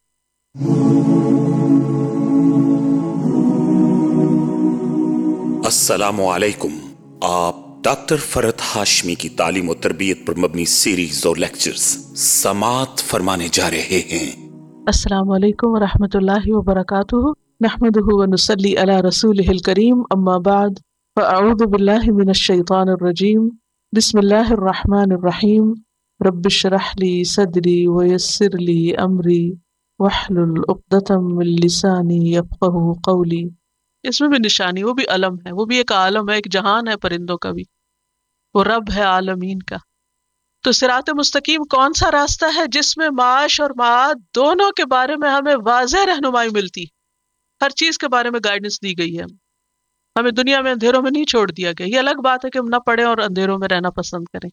अस्सलामु अलैकुम। आप डॉक्टर फरहत हाशमी की तालीम और तरबियत पर मबनी सीरीज और लेक्चर्स समात फरमाने जा रहे हैं। अस्सलामु अलैकुम व रहमतुल्लाहि व बरकातुहू। नहमदुहु व नुसल्ली अला रसूलिहिल करीम। अम्मा बाद फ़अऊज़ु बिल्लाहि मिनश शैतानिर रजीम। बिस्मिल्लाहिर रहमानिर रहीम। रब्बिश्रह ली सदरी व यस्सिर ली अमरी वहलुल उक़दतम मिन लिसानी यफ़क़हू क़ौली। इसमें भी निशानी, वो भी अलम है, वो भी एक आलम है, एक जहान है परिंदों का भी, वो रब है आलमीन का। तो सिरात मुस्तकीम कौन सा रास्ता है जिसमें माश और माद दोनों के बारे में हमें वाज़ेह रहनुमाई मिलती, हर चीज के बारे में गाइडेंस दी गई है। हमें दुनिया में अंधेरों में नहीं छोड़ दिया गया। ये अलग बात है कि हम ना पढ़ें और अंधेरों में रहना पसंद करें।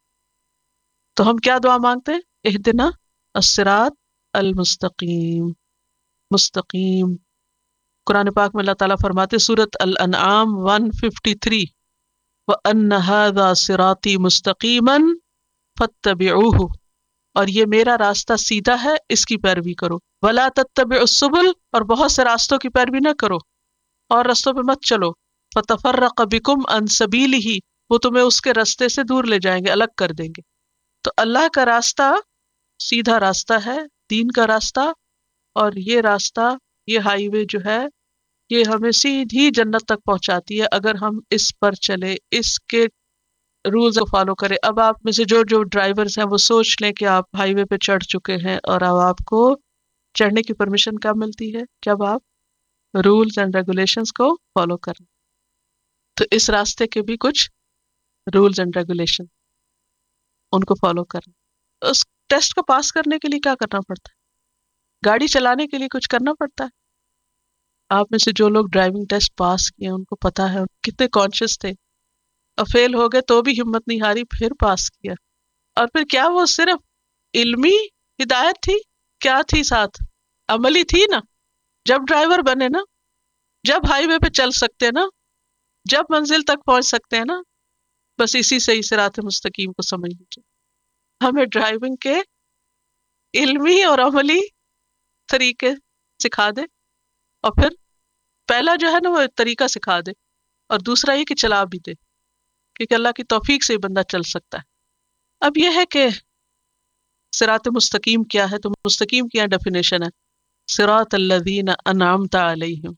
तो हम क्या दुआ मांगते हैं? इहदिना अस्सिरात अल मुस्तकीम। मुस्तकीम कुरान पाक में अल्लाह ताला फरमाते सूरत अल अनआम एक सौ तिरेपन, व अन्न हाज़ा सिराती मुस्तकीमन फत्तबिऊहु, और ये मेरा रास्ता सीधा है, इसकी पैरवी करो। वला तत्तबिउस सुबुल, और बहुत से रास्तों की पैरवी न करो और रास्तों पे मत चलो। फतफर्रक़ बिकुम अन सबीलिही, वो तुम्हें उसके रास्ते से दूर ले जाएंगे, अलग कर देंगे। तो अल्लाह का रास्ता सीधा रास्ता है, दीन का रास्ता, और ये रास्ता, ये हाईवे जो है, ये हमें सीधी जन्नत तक पहुंचाती है अगर हम इस पर चले, इसके रूल्स को फॉलो करें। अब आप में से जो जो ड्राइवर्स हैं वो सोच लें कि आप हाईवे पे चढ़ चुके हैं और अब आपको चढ़ने की परमिशन कब मिलती है? जब आप रूल्स एंड रेगुलेशंस को फॉलो करें। तो इस रास्ते के भी कुछ रूल्स एंड रेगुलेशन, उनको फॉलो करें। उस टेस्ट को पास करने के लिए क्या करना पड़ता है? गाड़ी चलाने के लिए कुछ करना पड़ता है। आप में से जो लोग ड्राइविंग टेस्ट पास किए उनको पता है कितने कॉन्शियस थे, और फेल हो गए तो भी हिम्मत नहीं हारी, फिर पास किया। और फिर क्या वो सिर्फ इल्मी हिदायत थी? क्या थी साथ? अमली थी ना। जब ड्राइवर बने ना, जब हाईवे पे चल सकते हैं ना, जब मंजिल तक पहुंच सकते हैं ना, बस इसी से ही सिरात मुस्तकीम को समझ लीजिए। हमें ड्राइविंग के इल्मी और अमली तरीके सिखा दे, और फिर पहला जो है ना वो तरीका सिखा दे, और दूसरा ये कि चला भी दे, क्योंकि अल्लाह की तौफीक से ही बंदा चल सकता है। अब यह है कि सिरात मुस्तकीम क्या है? तो मुस्तकीम की डेफिनेशन है सिरात अल्लज़ीना अनअमता अलैहिम,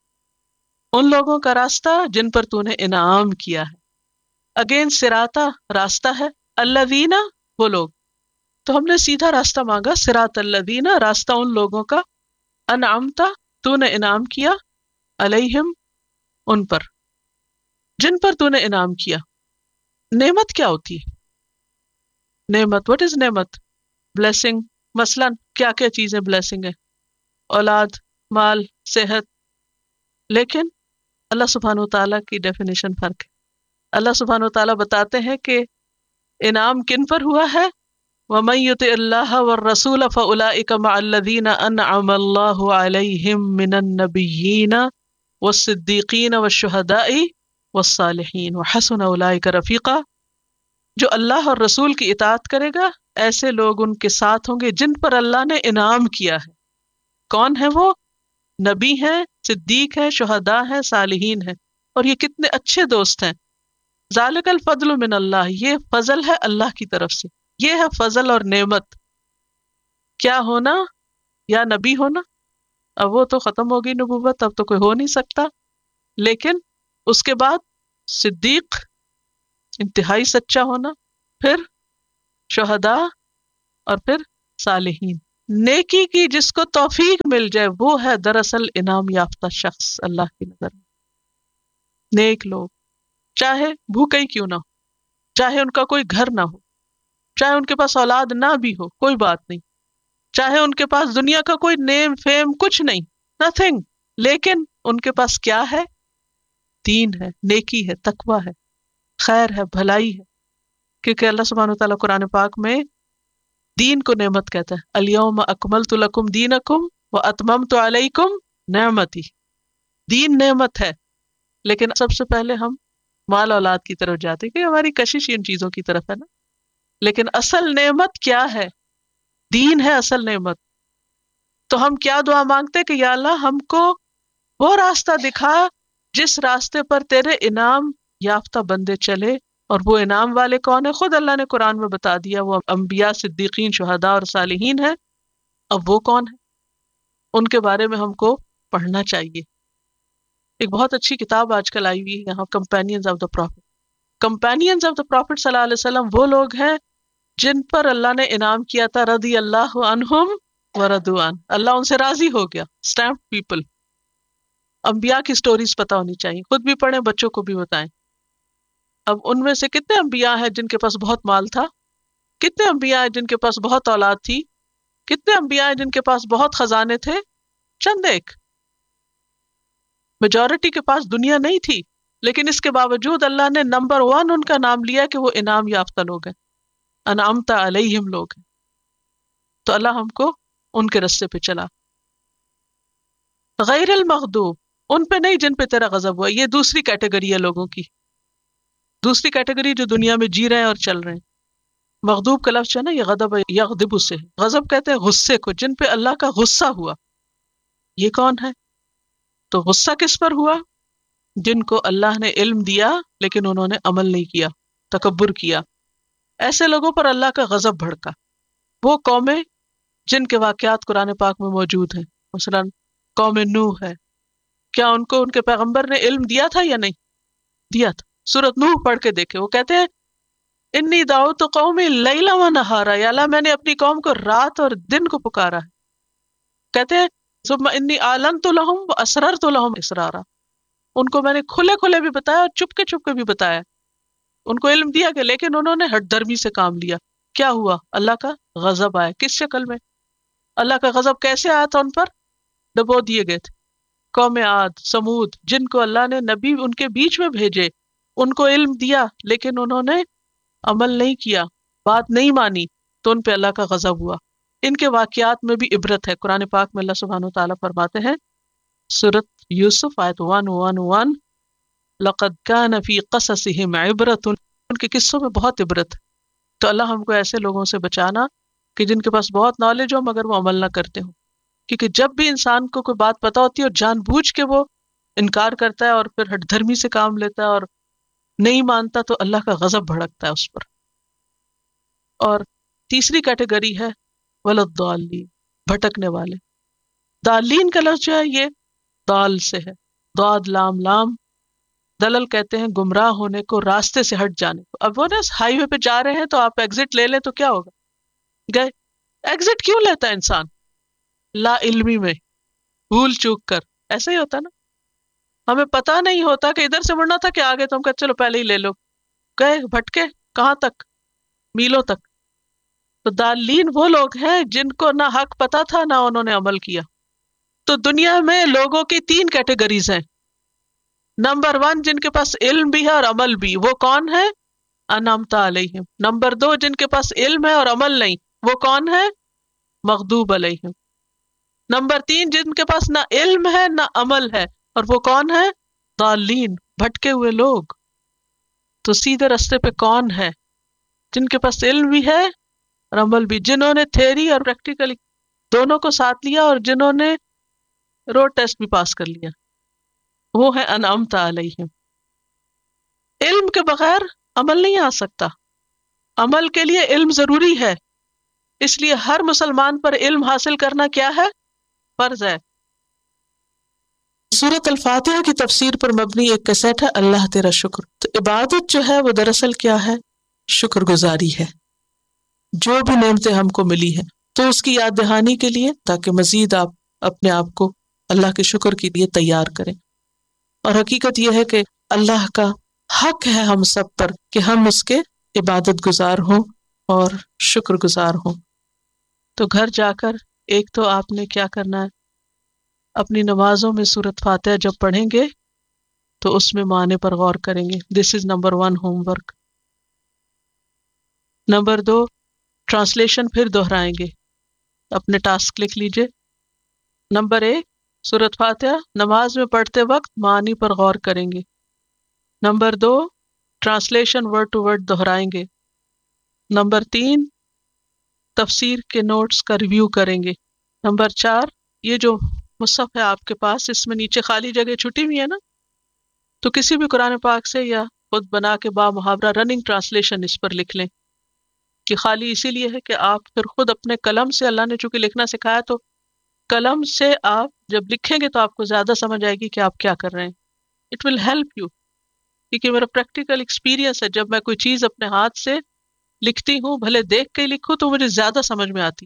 उन लोगों का रास्ता जिन पर तूने इनाम किया है। अगेन सिराता रास्ता है, अल्लज़ीना वो लोग, तो हमने सीधा रास्ता मांगा। सिरात अल्लज़ीना रास्ता उन लोगों का, अनअमता तूने इनाम किया, अलैहिम उन पर, जिन पर तूने इनाम किया। नेमत क्या होती है? नेमत, व्हाट इज नेमत? ब्लेसिंग। मसलन क्या क्या चीजें ब्लेसिंग है? औलाद, माल, सेहत। लेकिन अल्लाह सुब्हानहू तआला की डेफिनेशन फर्क है। अल्लाह सुब्हानहू तआला बताते हैं कि इनाम किन पर हुआ है? वमन युतिइल्लाह वर्रसूल फउलाइका मअल्लज़ीना अनअमल्लाहु अलैहिम मिनन नबिय्यीन वस्सिद्दीकीन वश्शुहदाई वस्सालिहीन वहसुन उलाइका रफीका। जो अल्लाह और रसूल की इताअत करेगा, ऐसे लोग उनके साथ होंगे जिन पर अल्लाह ने इनाम किया है। कौन है वो? नबी हैं, सिद्दीक हैं, शुहदा हैं, सालिहीन हैं। और ये कितने अच्छे दोस्त हैं ذالک الفضل من اللہ، یہ فضل ہے اللہ کی طرف سے، یہ ہے فضل اور نعمت. کیا ہونا؟ یا نبی ہونا. اب وہ تو ختم ہو گئی نبوت، اب تو کوئی ہو نہیں سکتا. لیکن اس کے بعد صدیق، انتہائی سچا ہونا، پھر شہداء، اور پھر صالحین. نیکی کی جس کو توفیق مل جائے وہ ہے دراصل انعام یافتہ شخص اللہ کی نظر میں. نیک لوگ چاہے بھوکے ہی کیوں نہ ہو، چاہے ان کا کوئی گھر نہ ہو، چاہے ان کے پاس اولاد نہ بھی ہو، کوئی بات نہیں، چاہے ان کے پاس دنیا کا کوئی نیم فیم کچھ نہیں، نتھنگ، لیکن ان کے پاس کیا ہے؟ دین ہے، نیکی ہے، تقویٰ ہے، خیر ہے، بھلائی ہے. کیونکہ اللہ سبحانہ وتعالیٰ قرآن پاک میں دین کو نعمت کہتا ہے. الیوم اکملت لکم دینکم واتممت علیکم نعمتی. دین نعمت ہے، لیکن سب سے پہلے ہم مال اولاد کی طرف جاتے ہیں کہ ہماری کشش ان چیزوں کی طرف ہے نا. لیکن اصل نعمت کیا ہے؟ دین ہے اصل نعمت. تو ہم کیا دعا مانگتے کہ یا اللہ ہم کو وہ راستہ دکھا جس راستے پر تیرے انعام یافتہ بندے چلے. اور وہ انعام والے کون ہیں؟ خود اللہ نے قرآن میں بتا دیا، وہ انبیاء، صدیقین، شہداء اور صالحین ہیں. اب وہ کون ہیں؟ ان کے بارے میں ہم کو پڑھنا چاہیے. ایک بہت اچھی کتاب آج کل آئی ہوئی ہے یہاں، companions of the profit. Companions of the profit صلی اللہ علیہ وسلم وہ لوگ ہیں جن پر اللہ نے انعام کیا تھا، رضی اللہ عنہم ورضوا عنہ، اللہ ان سے راضی ہو گیا. Stamp people. انبیاء کی سٹوریز پتہ ہونی چاہیے، خود بھی پڑھیں، بچوں کو بھی بتائیں. اب ان میں سے کتنے انبیاء ہیں جن کے پاس بہت مال تھا؟ کتنے انبیاء ہیں جن کے پاس بہت اولاد تھی؟ کتنے انبیاء ہیں جن کے پاس بہت خزانے تھے؟ چند ایک. میجورٹی کے پاس دنیا نہیں تھی، لیکن اس کے باوجود اللہ نے نمبر ون ان کا نام لیا کہ وہ انعام یافتہ لوگ ہیں، انعمت علیہم لوگ ہیں. تو اللہ ہم کو ان کے رستے پہ چلا. غیر المغضوب، ان پہ نہیں جن پہ تیرا غضب ہوا. یہ دوسری کیٹیگری ہے لوگوں کی، دوسری کیٹیگری جو دنیا میں جی رہے ہیں اور چل رہے ہیں. مغضوب کا لفظ ہے نا، یہ غضب یغضب سے، غضب کہتے ہیں غصے کو، جن پہ اللہ کا غصہ ہوا. یہ کون ہے؟ تو غصہ کس پر ہوا؟ جن کو اللہ نے علم دیا لیکن انہوں نے عمل نہیں کیا، تکبر کیا. ایسے لوگوں پر اللہ کا غضب بھڑکا. وہ قومیں جن کے واقعات قرآن پاک میں موجود ہیں، مثلا قوم نوح ہے. کیا ان کو ان کے پیغمبر نے علم دیا تھا یا نہیں دیا تھا؟ سورۃ نوح پڑھ کے دیکھے، وہ کہتے ہیں انی دعوت قومی لیلا و نہارا، یا اللہ میں نے اپنی قوم کو رات اور دن کو پکارا ہے. کہتے ہیں ثم انی اعلنت لہم واسررت لہم اسرارا، ان کو میں نے کھلے کھلے بھی بتایا اور چپ کے چپ کے بھی بتایا. ان کو علم دیا کہ لیکن انہوں نے ہٹ درمی سے کام لیا. کیا ہوا؟ اللہ کا غضب آیا. کس شکل میں؟ اللہ کا غضب کیسے آیا تھا؟ ان پر ڈبو دیے گئے تھے. قوم عاد، سمود، جن کو اللہ نے نبی ان کے بیچ میں بھیجے، ان کو علم دیا لیکن انہوں نے عمل نہیں کیا، بات نہیں مانی، تو ان پہ اللہ کا غضب ہوا. ان کے واقعات میں بھی عبرت ہے. قرآن پاک میں اللہ سبحانہ وتعالیٰ فرماتے ہیں، سورۃ یوسف آیت ایک سو احد، لقد کان فی قصصہم عبرۃ، ان کے قصوں میں بہت عبرت ہے. تو اللہ ہم کو ایسے لوگوں سے بچانا کہ جن کے پاس بہت نالج ہو مگر وہ عمل نہ کرتے ہوں. کیونکہ جب بھی انسان کو کوئی بات پتہ ہوتی ہے اور جان بوجھ کے وہ انکار کرتا ہے اور پھر ہٹ دھرمی سے کام لیتا ہے اور نہیں مانتا، تو اللہ کا غضب بھڑکتا ہے اس پر. اور تیسری کیٹیگری ہے ولضالین، بھٹکنے والے. دالین کا لفظ جو ہے یہ دال سے ہے، داد لام لام. دلل کہتے ہیں گمراہ ہونے کو، راستے سے ہٹ جانے کو. اب وہ نا ہائی وے پہ جا رہے ہیں تو آپ ایگزٹ لے لیں تو کیا ہوگا؟ گئے. ایگزٹ کیوں لیتا ہے انسان؟ لا علمی میں، بھول چوک کر. ایسا ہی ہوتا نا، ہمیں پتہ نہیں ہوتا کہ ادھر سے مڑنا تھا کہ آگے، تو ہم کہتے چلو پہلے ہی لے لو. گئے بھٹکے کہاں تک؟ میلوں تک. تو دالین وہ لوگ ہیں جن کو نہ حق پتہ تھا نہ انہوں نے عمل کیا. تو دنیا میں لوگوں کی تین کیٹیگریز ہیں. نمبر ون، جن کے پاس علم بھی ہے اور عمل بھی. وہ کون ہے؟ انعمت علیہم. نمبر دو، جن کے پاس علم ہے اور عمل نہیں. وہ کون ہے؟ مغضوب علیہم. نمبر تین، جن کے پاس نہ علم ہے نہ عمل ہے، اور وہ کون ہے؟ ضالین، بھٹکے ہوئے لوگ. تو سیدھے راستے پہ کون ہے؟ جن کے پاس علم بھی ہے اور عمل بھی، جنہوں نے تھیری اور پریکٹیکلی دونوں کو ساتھ لیا اور جنہوں نے روڈ ٹیسٹ بھی پاس کر لیا. وہ ہے انعمت علیہم. علم کے بغیر عمل نہیں آ سکتا، عمل کے لیے علم ضروری ہے، اس لیے ہر مسلمان پر علم حاصل کرنا کیا ہے؟ فرض ہے۔ سورۃ الفاتحہ کی تفسیر پر مبنی ایک کیسٹ ہے اللہ تیرا شکر۔ تو عبادت جو ہے وہ دراصل کیا ہے؟ شکر گزاری ہے، جو بھی نعمتیں ہم کو ملی ہیں تو اس کی یاد دہانی کے لیے، تاکہ مزید آپ اپنے آپ کو اللہ کے شکر کے لیے تیار کریں۔ اور حقیقت یہ ہے کہ اللہ کا حق ہے ہم سب پر کہ ہم اس کے عبادت گزار ہوں اور شکر گزار ہوں۔ تو گھر جا کر ایک تو آپ نے کیا کرنا ہے، اپنی نمازوں میں سورۃ فاتحہ جب پڑھیں گے تو اس میں معنی پر غور کریں گے۔ دس is number one home work. Number do, translation پھر دہرائیں گے، اپنے ٹاسک لکھ لیجئے۔ نمبر ایک، سورۃ فاتحہ نماز میں پڑھتے وقت معنی پر غور کریں گے۔ Number do, translation word to word دہرائیں گے۔ نمبر تین، تفسیر کے نوٹس کا ریویو کریں گے۔ نمبر چار، یہ جو مصحف ہے آپ کے پاس، اس میں نیچے خالی جگہ چھٹی ہوئی ہے نا، تو کسی بھی قرآن پاک سے یا خود بنا کے با محاورہ رننگ ٹرانسلیشن اس پر لکھ لیں، کہ خالی اسی لیے ہے کہ آپ پھر خود اپنے قلم سے، اللہ نے چونکہ لکھنا سکھایا تو قلم سے آپ جب لکھیں گے تو آپ کو زیادہ سمجھ آئے گی کہ آپ کیا کر رہے ہیں۔ اٹ ول ہیلپ یو، کیونکہ میرا پریکٹیکل ایکسپیرینس ہے، جب میں کوئی چیز اپنے ہاتھ سے لکھتی ہوں، بھلے دیکھ کے لکھوں تو مجھے زیادہ سمجھ میں آتی۔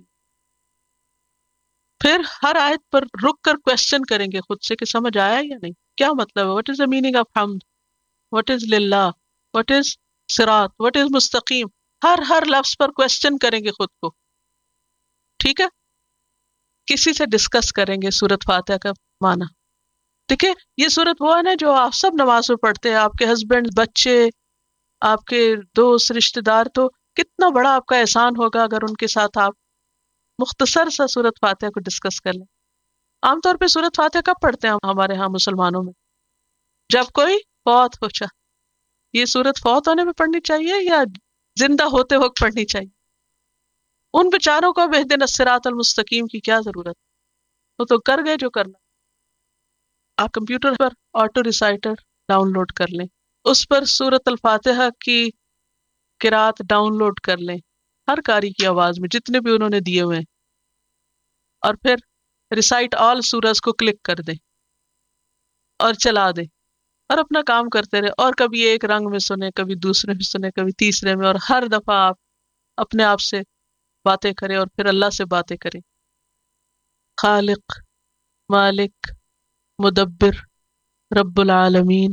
پھر ہر آیت پر رک کر کوشچن کریں گے خود سے کہ سمجھ آیا یا نہیں، کیا مطلب ہے، what is the meaning of حمد، واٹ از للہ، واٹ از صراط، واٹ از مستقیم، ہر ہر لفظ پر کوشچن کریں گے خود کو، ٹھیک ہے؟ کسی سے ڈسکس کریں گے سورۃ فاتحہ کا معنی۔ دیکھیں یہ سورت وہ ہے نا جو آپ سب نماز میں پڑھتے ہیں، آپ کے ہسبینڈ، بچے، آپ کے دوست، رشتہ دار، تو کتنا بڑا آپ کا احسان ہوگا اگر ان کے ساتھ آپ مختصر سا سورۃ فاتحہ کو ڈسکس کر لیں۔ عام طور پہ سورۃ فاتحہ کب پڑھتے ہیں ہمارے ہاں مسلمانوں میں؟ جب کوئی فوت ہو جائے۔ یہ سورت فوت ہونے میں پڑھنی چاہیے یا زندہ ہوتے وقت پڑھنی چاہیے؟ ان بیچاروں کو اہدنا الصراط المستقیم کی کیا ضرورت؟ وہ تو کر گئے جو کرنا۔ آپ کمپیوٹر پر آٹو ریسائٹر ڈاؤن لوڈ کر لیں، اس پر سورۃ الفاتحہ کی قرات ڈاؤن لوڈ کر لیں، ہر قاری کی آواز میں جتنے بھی انہوں نے دیے ہوئے ہیں، اور پھر ریسائٹ آل سورز کو کلک کر دیں اور چلا دیں اور اپنا کام کرتے رہے، اور کبھی ایک رنگ میں سنیں، کبھی دوسرے میں سنیں، کبھی تیسرے میں، اور ہر دفعہ آپ اپنے آپ سے باتیں کریں اور پھر اللہ سے باتیں کریں۔ خالق، مالک، مدبر، رب العالمین،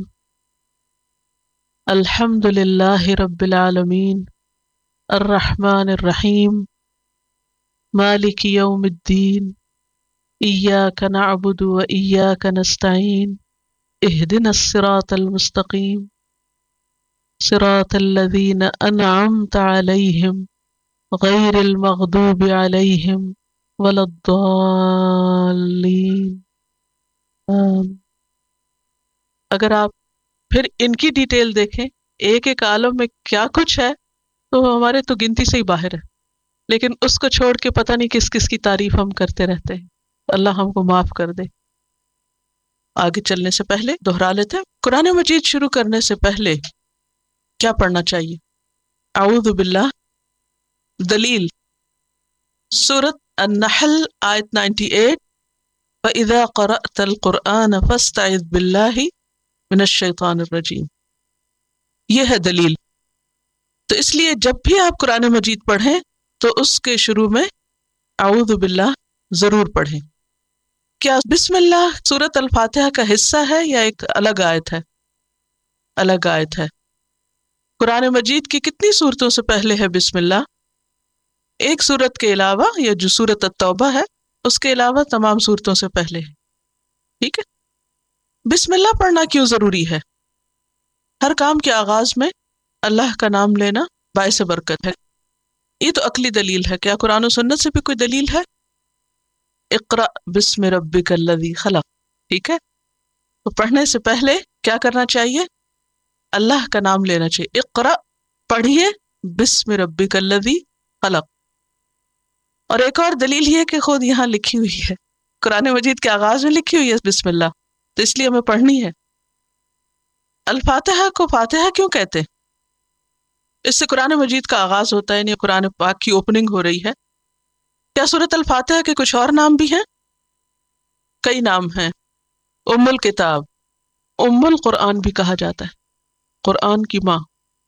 الحمد للہ رب العالمین، الرحمن الرحیم، مالک یوم الدین، ایاک نعبد و ایاک نستعین، اہدنا الصراط المستقیم، صراط الذین انعمت علیہم غیر المغضوب علیہم ولا الضالین۔ اگر آپ پھر ان کی ڈیٹیل دیکھیں، ایک ایک عالم میں کیا کچھ ہے، تو ہمارے تو گنتی سے ہی باہر ہے، لیکن اس کو چھوڑ کے پتہ نہیں کس کس کی تعریف ہم کرتے رہتے ہیں۔ اللہ ہم کو معاف کر دے۔ آگے چلنے سے پہلے دہرا لیتے ہیں، قرآن مجید شروع کرنے سے پہلے کیا پڑھنا چاہیے؟ اعوذ باللہ۔ دلیل سورۃ النحل آیت اٹھانوے، فَإِذَا قَرَأْتَ الْقُرْآنَ فَاسْتَعِذْ بِاللَّهِ مِنَ الشَّيْطَانِ الرَّجِيمِ، یہ ہے دلیل۔ تو اس لیے جب بھی آپ قرآن مجید پڑھیں تو اس کے شروع میں اعوذ باللہ ضرور پڑھیں۔ کیا بسم اللہ سورۃ الفاتحہ کا حصہ ہے یا ایک الگ آیت ہے؟ الگ آیت ہے۔ قرآن مجید کی کتنی صورتوں سے پہلے ہے بسم اللہ؟ ایک صورت کے علاوہ، یا جو سورۃ التوبہ ہے اس کے علاوہ تمام صورتوں سے پہلے ہے، ٹھیک ہے؟ بسم اللہ پڑھنا کیوں ضروری ہے؟ ہر کام کے آغاز میں اللہ کا نام لینا باعث برکت ہے۔ یہ تو عقلی دلیل ہے، کیا قرآن و سنت سے بھی کوئی دلیل ہے؟ اقرأ بسم ربک الذی خلق، ٹھیک ہے؟ تو پڑھنے سے پہلے کیا کرنا چاہیے؟ اللہ کا نام لینا چاہیے۔ اقرأ، پڑھیے، بسم ربک الذی خلق۔ اور ایک اور دلیل یہ کہ خود یہاں لکھی ہوئی ہے، قرآن مجید کے آغاز میں لکھی ہوئی ہے بسم اللہ، تو اس لیے ہمیں پڑھنی ہے۔ الفاتحہ کو فاتحہ کیوں کہتے ہیں؟ اس سے قرآن مجید کا آغاز ہوتا ہے، یعنی قرآن پاک کی اوپننگ ہو رہی ہے۔ کیا سورۃ الفاتحہ کے کچھ اور نام بھی ہیں؟ کئی نام ہیں۔ ام الکتاب، ام القرآن بھی کہا جاتا ہے، قرآن کی ماں۔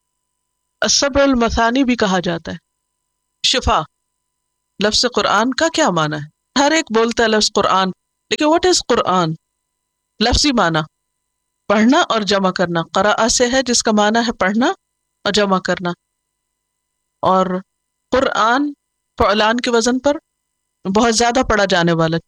السبع المثانی بھی کہا جاتا ہے۔ شفا، لفظ قرآن کا کیا معنی ہے؟ ہر ایک بولتا ہے لفظ قرآن، لیکن واٹ از قرآن؟ لفظی معنی پڑھنا اور جمع کرنا، قرأ سے ہے جس کا معنی ہے پڑھنا اور جمع کرنا، اور قرآن فعلان کے وزن پر بہت زیادہ پڑھا جانے والا۔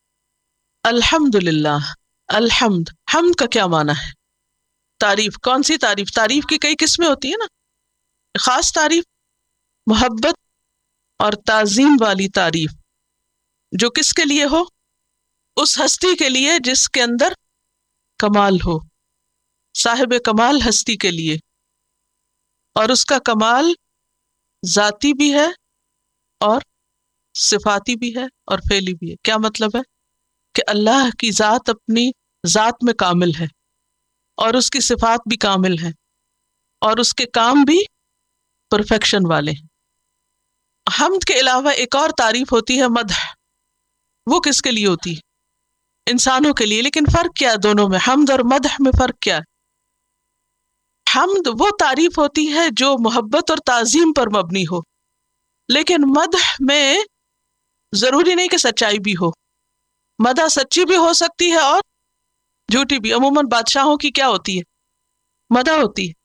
الحمدللہ، الحمد، حمد کا کیا معنی ہے؟ تعریف۔ کون سی تعریف؟ تعریف کی کئی قسمیں ہوتی ہیں نا، خاص تعریف، محبت اور تعظیم والی تعریف، جو کس کے لیے ہو؟ اس ہستی کے لیے جس کے اندر کمال ہو، صاحب کمال ہستی کے لیے، اور اس کا کمال ذاتی بھی ہے اور صفاتی بھی ہے اور فعلی بھی ہے۔ کیا مطلب ہے؟ کہ اللہ کی ذات اپنی ذات میں کامل ہے، اور اس کی صفات بھی کامل ہے، اور اس کے کام بھی پرفیکشن والے ہیں۔ حمد کے علاوہ ایک اور تعریف ہوتی ہے مدح۔ وہ کس کے لیے ہوتی ہے؟ انسانوں کے لیے۔ لیکن فرق کیا ہے دونوں میں؟ حمد اور مدح میں فرق کیا ہے؟ حمد وہ تعریف ہوتی ہے جو محبت اور تعظیم پر مبنی ہو، لیکن مدح میں ضروری نہیں کہ سچائی بھی ہو۔ مدح سچی بھی ہو سکتی ہے اور جھوٹی بھی۔ عموماً بادشاہوں کی کیا ہوتی ہے؟ مدح ہوتی ہے،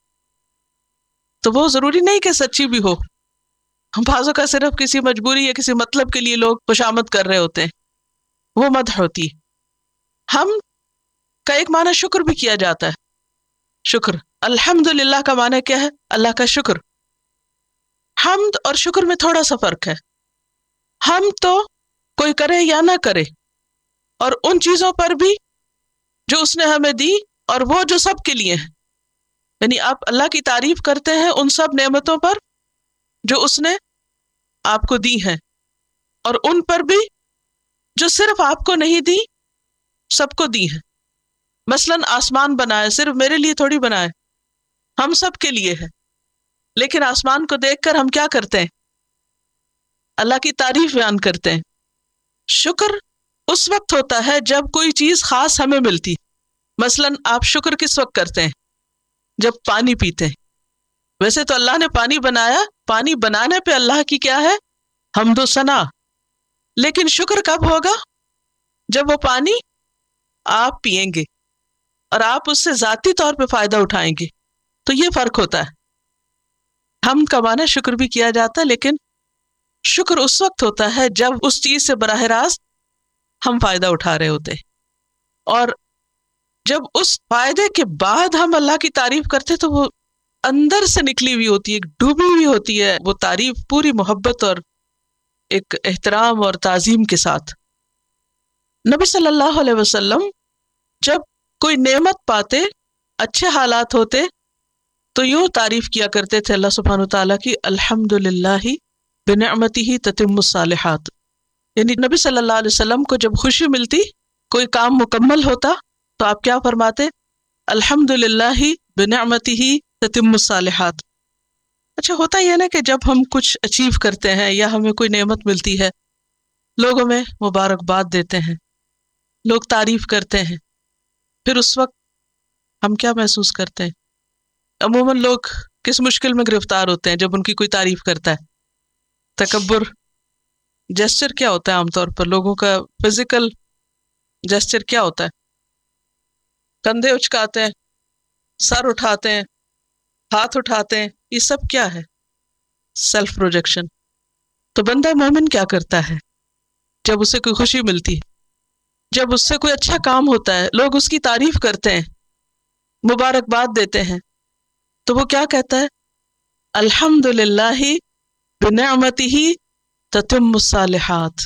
تو وہ ضروری نہیں کہ سچی بھی ہو۔ بعضوں کا صرف کسی مجبوری یا کسی مطلب کے لیے لوگ خوشامد کر رہے ہوتے ہیں، وہ مدح ہوتی ہے۔ حمد کا ایک معنی شکر بھی کیا جاتا ہے، شکر۔ الحمدللہ کا معنی کیا ہے؟ اللہ کا شکر۔ حمد اور شکر میں تھوڑا سا فرق ہے۔ حمد تو کوئی کرے یا نہ کرے، اور ان چیزوں پر بھی جو اس نے ہمیں دی، اور وہ جو سب کے لیے ہیں، یعنی آپ اللہ کی تعریف کرتے ہیں ان سب نعمتوں پر جو اس نے آپ کو دی ہیں، اور ان پر بھی جو صرف آپ کو نہیں دی، سب کو دی ہیں۔ مثلاً آسمان بنائے، صرف میرے لیے تھوڑی بنائے، ہم سب کے لیے ہے، لیکن آسمان کو دیکھ کر ہم کیا کرتے ہیں؟ اللہ کی تعریف بیان کرتے ہیں۔ شکر اس وقت ہوتا ہے جب کوئی چیز خاص ہمیں ملتی۔ مثلاً آپ شکر کس وقت کرتے ہیں؟ جب پانی پیتے ہیں۔ ویسے تو اللہ نے پانی بنایا، پانی بنانے پہ اللہ کی کیا ہے؟ حمد و ثنا۔ لیکن شکر کب ہوگا؟ جب وہ پانی آپ پیئیں گے اور آپ اس سے ذاتی طور پہ فائدہ اٹھائیں گے، تو یہ فرق ہوتا ہے۔ حمد کا معنی شکر بھی کیا جاتا ہے، لیکن شکر اس وقت ہوتا ہے جب اس چیز سے براہ راست ہم فائدہ اٹھا رہے ہوتے ہیں، اور جب اس فائدے کے بعد ہم اللہ کی تعریف کرتے تو وہ اندر سے نکلی ہوئی ہوتی ہے، ڈوبی ہوئی ہوتی ہے وہ تعریف، پوری محبت اور ایک احترام اور تعظیم کے ساتھ۔ نبی صلی اللہ علیہ وسلم جب کوئی نعمت پاتے، اچھے حالات ہوتے، تو یوں تعریف کیا کرتے تھے اللہ سبحانہ وتعالیٰ کی، الحمدللہ بنعمتہ تتم الصالحات۔ یعنی نبی صلی اللہ علیہ وسلم کو جب خوشی ملتی، کوئی کام مکمل ہوتا، تو آپ کیا فرماتے؟ الحمدللہ بنعمتہ تتم الصالحات۔ اچھا ہوتا یہ نا کہ جب ہم کچھ اچیو کرتے ہیں یا ہمیں کوئی نعمت ملتی ہے، لوگوں میں مبارکباد دیتے ہیں، لوگ تعریف کرتے ہیں، پھر اس وقت ہم کیا محسوس کرتے ہیں؟ عموماً لوگ کس مشکل میں گرفتار ہوتے ہیں جب ان کی کوئی تعریف کرتا ہے؟ تکبر۔ جیسچر کیا ہوتا ہے عام طور پر لوگوں کا؟ فزیکل جیسچر کیا ہوتا ہے؟ کندھے اچکاتے ہیں، سر اٹھاتے ہیں، ہاتھ اٹھاتے ہیں، یہ سب کیا ہے؟ Self projection. تو بندہ مومن کیا کرتا ہے جب اسے کوئی خوشی ملتی ہے، جب اس سے کوئی اچھا کام ہوتا ہے، لوگ اس کی تعریف کرتے ہیں، مبارکباد دیتے ہیں، تو وہ کیا کہتا ہے؟ الحمدللہ بنعمتہ تتم الصالحات۔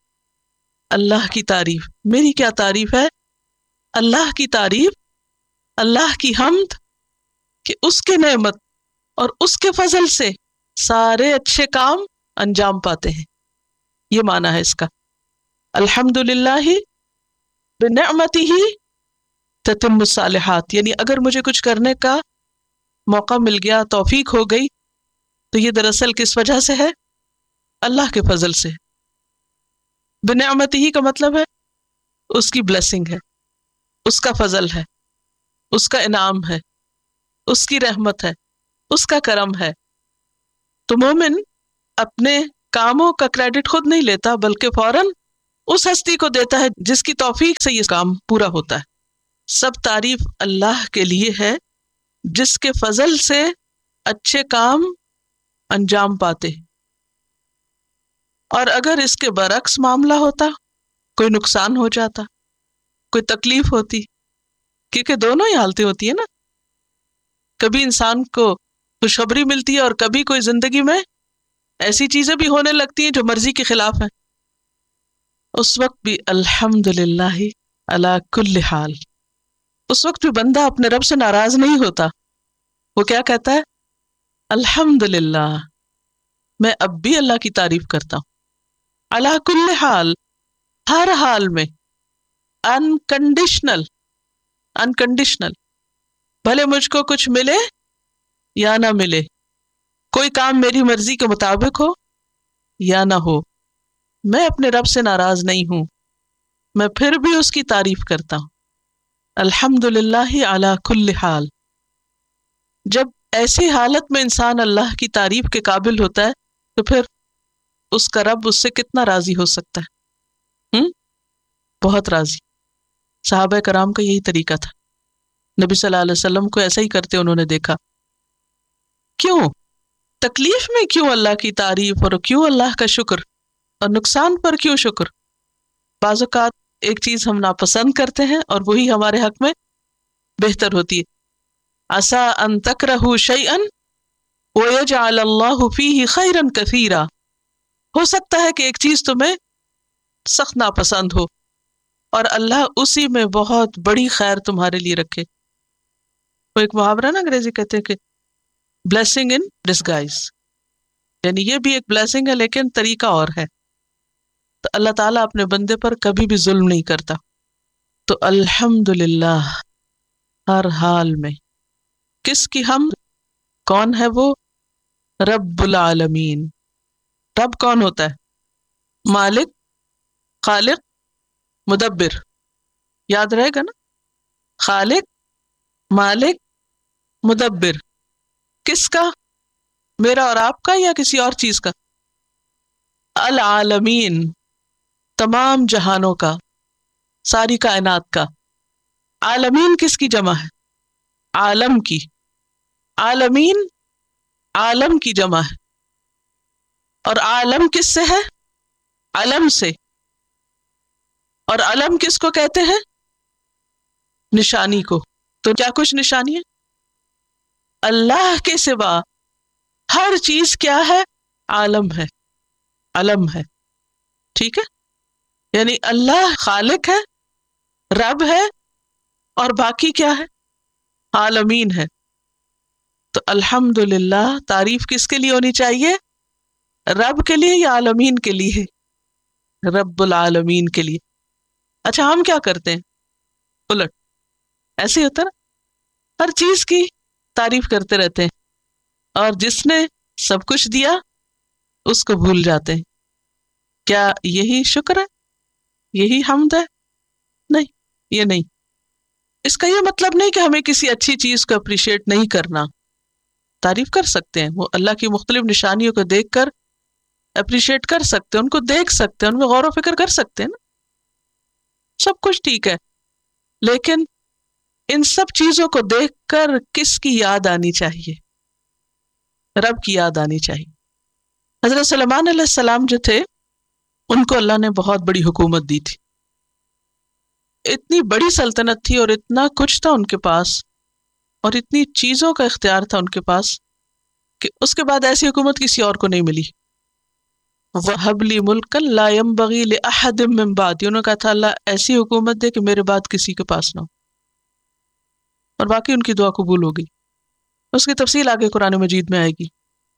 اللہ کی تعریف۔ میری کیا تعریف ہے؟ اللہ کی تعریف، اللہ کی حمد کہ اس کے نعمت اور اس کے فضل سے سارے اچھے کام انجام پاتے ہیں۔ یہ معنی ہے اس کا، الحمدللہ بنعمتہ تتم الصالحات، یعنی اگر مجھے کچھ کرنے کا موقع مل گیا، توفیق ہو گئی، تو یہ دراصل کس وجہ سے ہے؟ اللہ کے فضل سے. بنعمتہ کا مطلب ہے اس کی بلیسنگ ہے، اس کا فضل ہے، اس کا انعام ہے، اس کی رحمت ہے، اس کا کرم ہے. تو مومن اپنے کاموں کا کریڈٹ خود نہیں لیتا، بلکہ فوراً اس ہستی کو دیتا ہے جس کی توفیق سے یہ کام پورا ہوتا ہے. سب تعریف اللہ کے لیے ہے جس کے فضل سے اچھے کام انجام پاتے ہیں. اور اگر اس کے برعکس معاملہ ہوتا، کوئی نقصان ہو جاتا، کوئی تکلیف ہوتی، کیونکہ دونوں ہی حالتیں ہوتی ہیں نا، کبھی انسان کو خوشخبری ملتی ہے اور کبھی کوئی زندگی میں ایسی چیزیں بھی ہونے لگتی ہیں جو مرضی کے خلاف ہیں، اس وقت بھی الحمدللہ علی کل حال، اس وقت بھی بندہ اپنے رب سے ناراض نہیں ہوتا. وہ کیا کہتا ہے؟ الحمدللہ، میں اب بھی اللہ کی تعریف کرتا ہوں. علی کل حال، ہر حال میں، انکنڈیشنل، انکنڈیشنل، بھلے مجھ کو کچھ ملے یا نہ ملے، کوئی کام میری مرضی کے مطابق ہو یا نہ ہو، میں اپنے رب سے ناراض نہیں ہوں، میں پھر بھی اس کی تعریف کرتا ہوں. الحمدللہ علی کل حال. جب ایسی حالت میں انسان اللہ کی تعریف کے قابل ہوتا ہے تو پھر اس کا رب اس سے کتنا راضی ہو سکتا ہے؟ ہم؟ بہت راضی. صحابہ کرام کا یہی طریقہ تھا. نبی صلی اللہ علیہ وسلم کو ایسا ہی کرتے انہوں نے دیکھا. کیوں؟ تکلیف میں کیوں اللہ کی تعریف اور کیوں اللہ کا شکر، اور نقصان پر کیوں شکر؟ بعض اوقات ایک چیز ہم ناپسند کرتے ہیں اور وہی ہمارے حق میں بہتر ہوتی ہے. عسیٰ ان تکرہوا شیئا ویجعل اللہ فیہ خیرا کثیرا. ہو سکتا ہے کہ ایک چیز تمہیں سخت ناپسند ہو اور اللہ اسی میں بہت بڑی خیر تمہارے لیے رکھے. وہ ایک محاورہ نا انگریزی کہتے ہیں کہ بلیسنگ ان ڈسگائز، یعنی یہ بھی ایک بلیسنگ ہے لیکن طریقہ اور ہے. تو اللہ تعالیٰ اپنے بندے پر کبھی بھی ظلم نہیں کرتا. تو الحمدللہ ہر حال میں. کس کی حمد؟ کون ہے وہ؟ رب العالمین. رب کون ہوتا ہے؟ مالک، خالق، مدبر. یاد رہے گا نا، خالق، مالک، مدبر. کس کا؟ میرا اور آپ کا یا کسی اور چیز کا؟ العالمین، تمام جہانوں کا، ساری کائنات کا. عالمین کس کی جمع ہے؟ عالم کی. عالمین عالم کی جمع ہے. اور عالم کس سے ہے؟ علم سے. اور علم کس کو کہتے ہیں؟ نشانی کو. تو کیا کچھ نشانی ہے؟ اللہ کے سوا ہر چیز کیا ہے؟ عالم ہے، علم ہے. ٹھیک ہے؟ یعنی اللہ خالق ہے، رب ہے، اور باقی کیا ہے؟ عالمین ہے. تو الحمدللہ تعریف کس کے لیے ہونی چاہیے؟ رب کے لیے یا عالمین کے لیے؟ رب العالمین کے لیے. اچھا ہم کیا کرتے ہیں؟ الٹ. ایسے ہوتا نا، ہر چیز کی تعریف کرتے رہتے ہیں اور جس نے سب کچھ دیا اس کو بھول جاتے ہیں. کیا یہی شکر ہے؟ یہی حمد ہے؟ نہیں، یہ نہیں. اس کا یہ مطلب نہیں کہ ہمیں کسی اچھی چیز کو اپریشیٹ نہیں کرنا. تعریف کر سکتے ہیں، وہ اللہ کی مختلف نشانیوں کو دیکھ کر اپریشیٹ کر سکتے ہیں، ان کو دیکھ سکتے ہیں، ان میں غور و فکر کر سکتے ہیں نا. سب کچھ ٹھیک ہے، لیکن ان سب چیزوں کو دیکھ کر کس کی یاد آنی چاہیے؟ رب کی یاد آنی چاہیے. حضرت سلیمان علیہ السلام جو تھے ان کو اللہ نے بہت بڑی حکومت دی تھی. اتنی بڑی سلطنت تھی اور اتنا کچھ تھا ان کے پاس اور اتنی چیزوں کا اختیار تھا ان کے پاس کہ اس کے بعد ایسی حکومت کسی اور کو نہیں ملی. وَهَبْ لِي مُلْكًا لَا يَنبَغِي لِأَحَدٍ مِّن بَعْدِي. انہوں نے کہا تھا اللہ ایسی حکومت دے کہ میرے بعد کسی کے پاس نہ ہو. اور باقی ان کی دعا قبول ہو گئی. اس کی تفصیل آگے قرآن مجید میں آئے گی.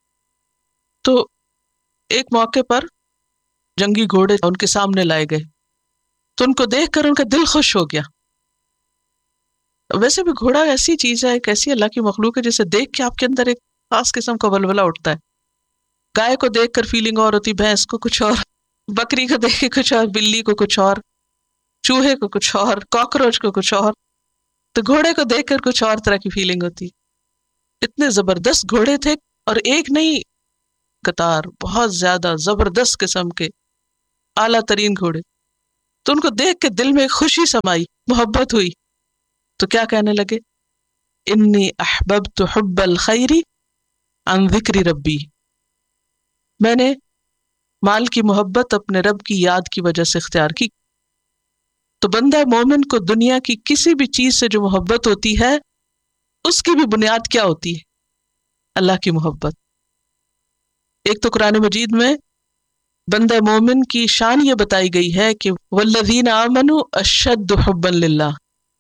تو ایک موقع پر جنگی گھوڑے ان کے سامنے لائے گئے تو ان کو دیکھ کر ان کا دل خوش ہو گیا. वैसे भी घोड़ा ऐसी चीज है, एक ऐसी अल्लाह की मखलूक है जिसे देख के आपके अंदर एक खास किस्म का वलवला उठता है। गाय को देखकर फीलिंग और होती, भैंस को कुछ और, बकरी को देख के कुछ और, बिल्ली को कुछ और, चूहे को कुछ और, कॉकरोच को कुछ और, तो घोड़े को देखकर कुछ और तरह की फीलिंग होती। इतने जबरदस्त घोड़े थे, और एक नहीं कतार, बहुत ज्यादा जबरदस्त किस्म के आला तरीन घोड़े। तो उनको देख के दिल में खुशी समाई, मोहब्बत हुई। तो क्या कहने लगे, इन्नी अहबब्तु हुब्बल खैरी अन ज़िक्री रब्बी, मैंने माल की मोहब्बत अपने रब की याद की वजह से इख्तियार की। तो बंदा मोमिन को दुनिया की किसी भी चीज से जो मोहब्बत होती है, उसकी भी बुनियाद क्या होती है? अल्लाह की मोहब्बत। एक तो कुरान मजीद में बंदा मोमिन की शान ये बताई गई है कि वल्लज़ीना आमनु अशद्दु हुब्बन लिल्लाह,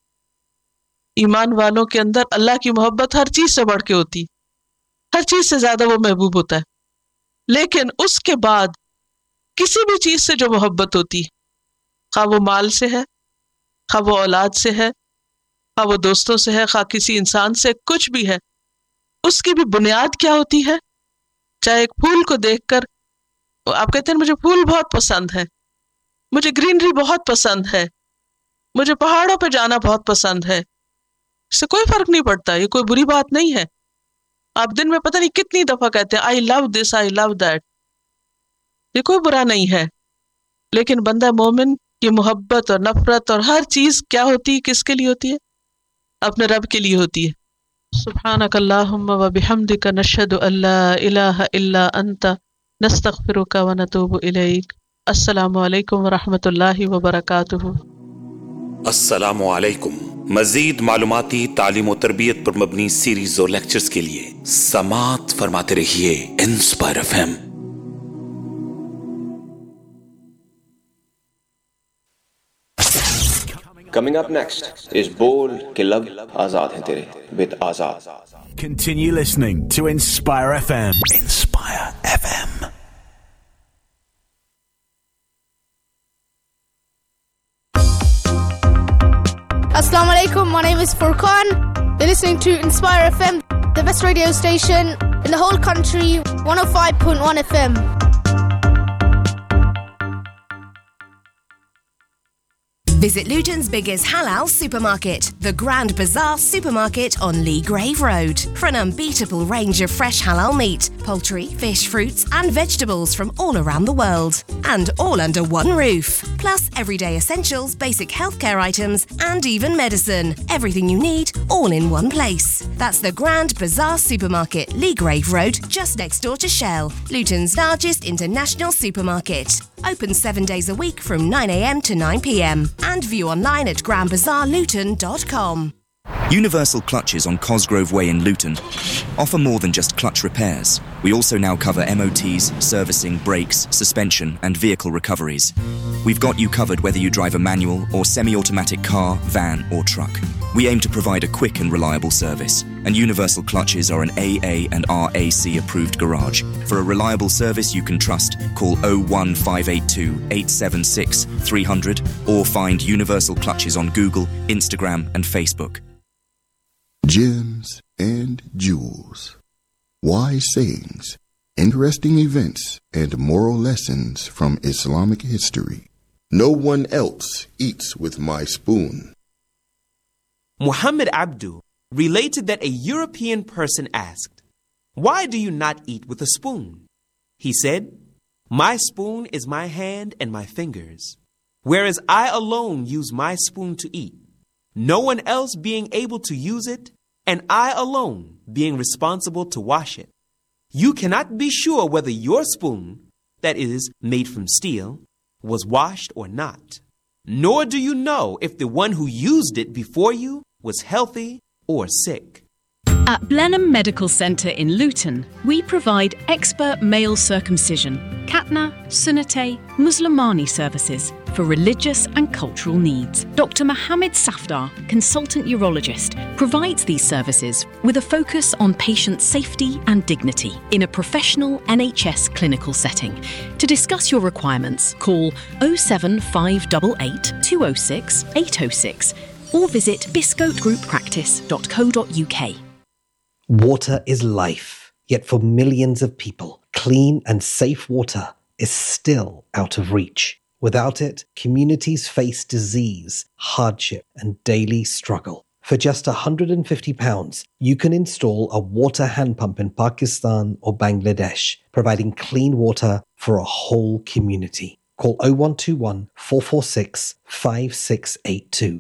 ईमान वालों के अंदर अल्लाह की मोहब्बत हर चीज से बढ़ के होती, हर चीज से ज्यादा वो महबूब होता है। लेकिन उसके बाद किसी भी चीज से जो मोहब्बत होती, खा वो माल से है, खा वो औलाद से है, खा वो दोस्तों से है, खा किसी इंसान से, कुछ भी है, उसकी भी बुनियाद क्या होती है? चाहे एक फूल को देखकर आप कहते हैं मुझे फूल बहुत पसंद है, मुझे ग्रीनरी बहुत पसंद है, मुझे पहाड़ों पे जाना बहुत पसंद है, इससे कोई फर्क नहीं पड़ता, ये कोई बुरी बात नहीं है। आप दिन में पता नहीं कितनी दफा कहते हैं I love this, I love that, ये कोई बुरा नहीं है। लेकिन बंदा मोमिन की मोहब्बत और नफरत और हर चीज क्या होती है, किसके लिए होती है? अपने रब के लिए होती है। सुब्हानक अल्लाहुम्मा व बिहम्दिका नशहदु अल्ला इलाहा इल्ला अंता नस्तगफिरुका व नतूबु इलैक। अस्सलामु अलैकुम व रहमतुल्लाहि व बरकातुहू। अस्सलामु अलैकुम। मजीद मालूमाती तालीम और तरबियत पर मबनी सीरीज और लेक्चर्स के लिए समात फरमाते रहिए inspire FM. Coming up next is Bol Ke Lab Azad Hain Tere with Azad. Continue listening to Inspire F M. Inspire F M. Assalamu alaikum, my name is Furqan. You're listening to Inspire F M, the best radio station in the whole country, one oh five point one F M. Visit Luton's biggest halal supermarket, the Grand Bazaar Supermarket on Lee Grave Road, for an unbeatable range of fresh halal meat, poultry, fish, fruits and vegetables from all around the world. And all under one roof. Plus everyday essentials, basic healthcare items and even medicine. Everything you need, all in one place. That's the Grand Bazaar Supermarket, Lee Grave Road, just next door to Shell, Luton's largest international supermarket. Open seven days a week from nine a m to nine p m and view online at grand bazaar luton dot com. Universal Clutches on Cosgrove Way in Luton offer more than just clutch repairs. We also now cover M O Ts, servicing, brakes, suspension and vehicle recoveries. We've got you covered whether you drive a manual or semi-automatic car, van or truck. We aim to provide a quick and reliable service, and Universal Clutches are an A A and R A C approved garage. For a reliable service you can trust, call oh one five eight two, eight seven six, three hundred or find Universal Clutches on Google, Instagram and Facebook. Gems and jewels. Wise sayings, interesting events, and moral lessons from Islamic history. No one else eats with my spoon. Muhammad Abdu related that a European person asked, "Why do you not eat with a spoon?" He said, "My spoon is my hand and my fingers, whereas I alone use my spoon to eat, no one else being able to use it, and I alone being responsible to wash it. You cannot be sure whether your spoon, that is, made from steel, was washed or not, nor do you know if the one who used it before you was healthy or sick." At Blenheim Medical Centre in Luton, we provide expert male circumcision, Khatna, Sunnate, Muslimani services for religious and cultural needs. Doctor Mohammed Safdar, consultant urologist, provides these services with a focus on patient safety and dignity in a professional N H S clinical setting. To discuss your requirements, call oh seven five eight eight, two oh six, eight oh six or visit biscote group practice dot co dot uk. Water is life, yet for millions of people, clean and safe water is still out of reach. Without it, communities face disease, hardship, and daily struggle. For just one hundred fifty pounds, you can install a water hand pump in Pakistan or Bangladesh, providing clean water for a whole community. Call oh one two one, four four six, five six eight two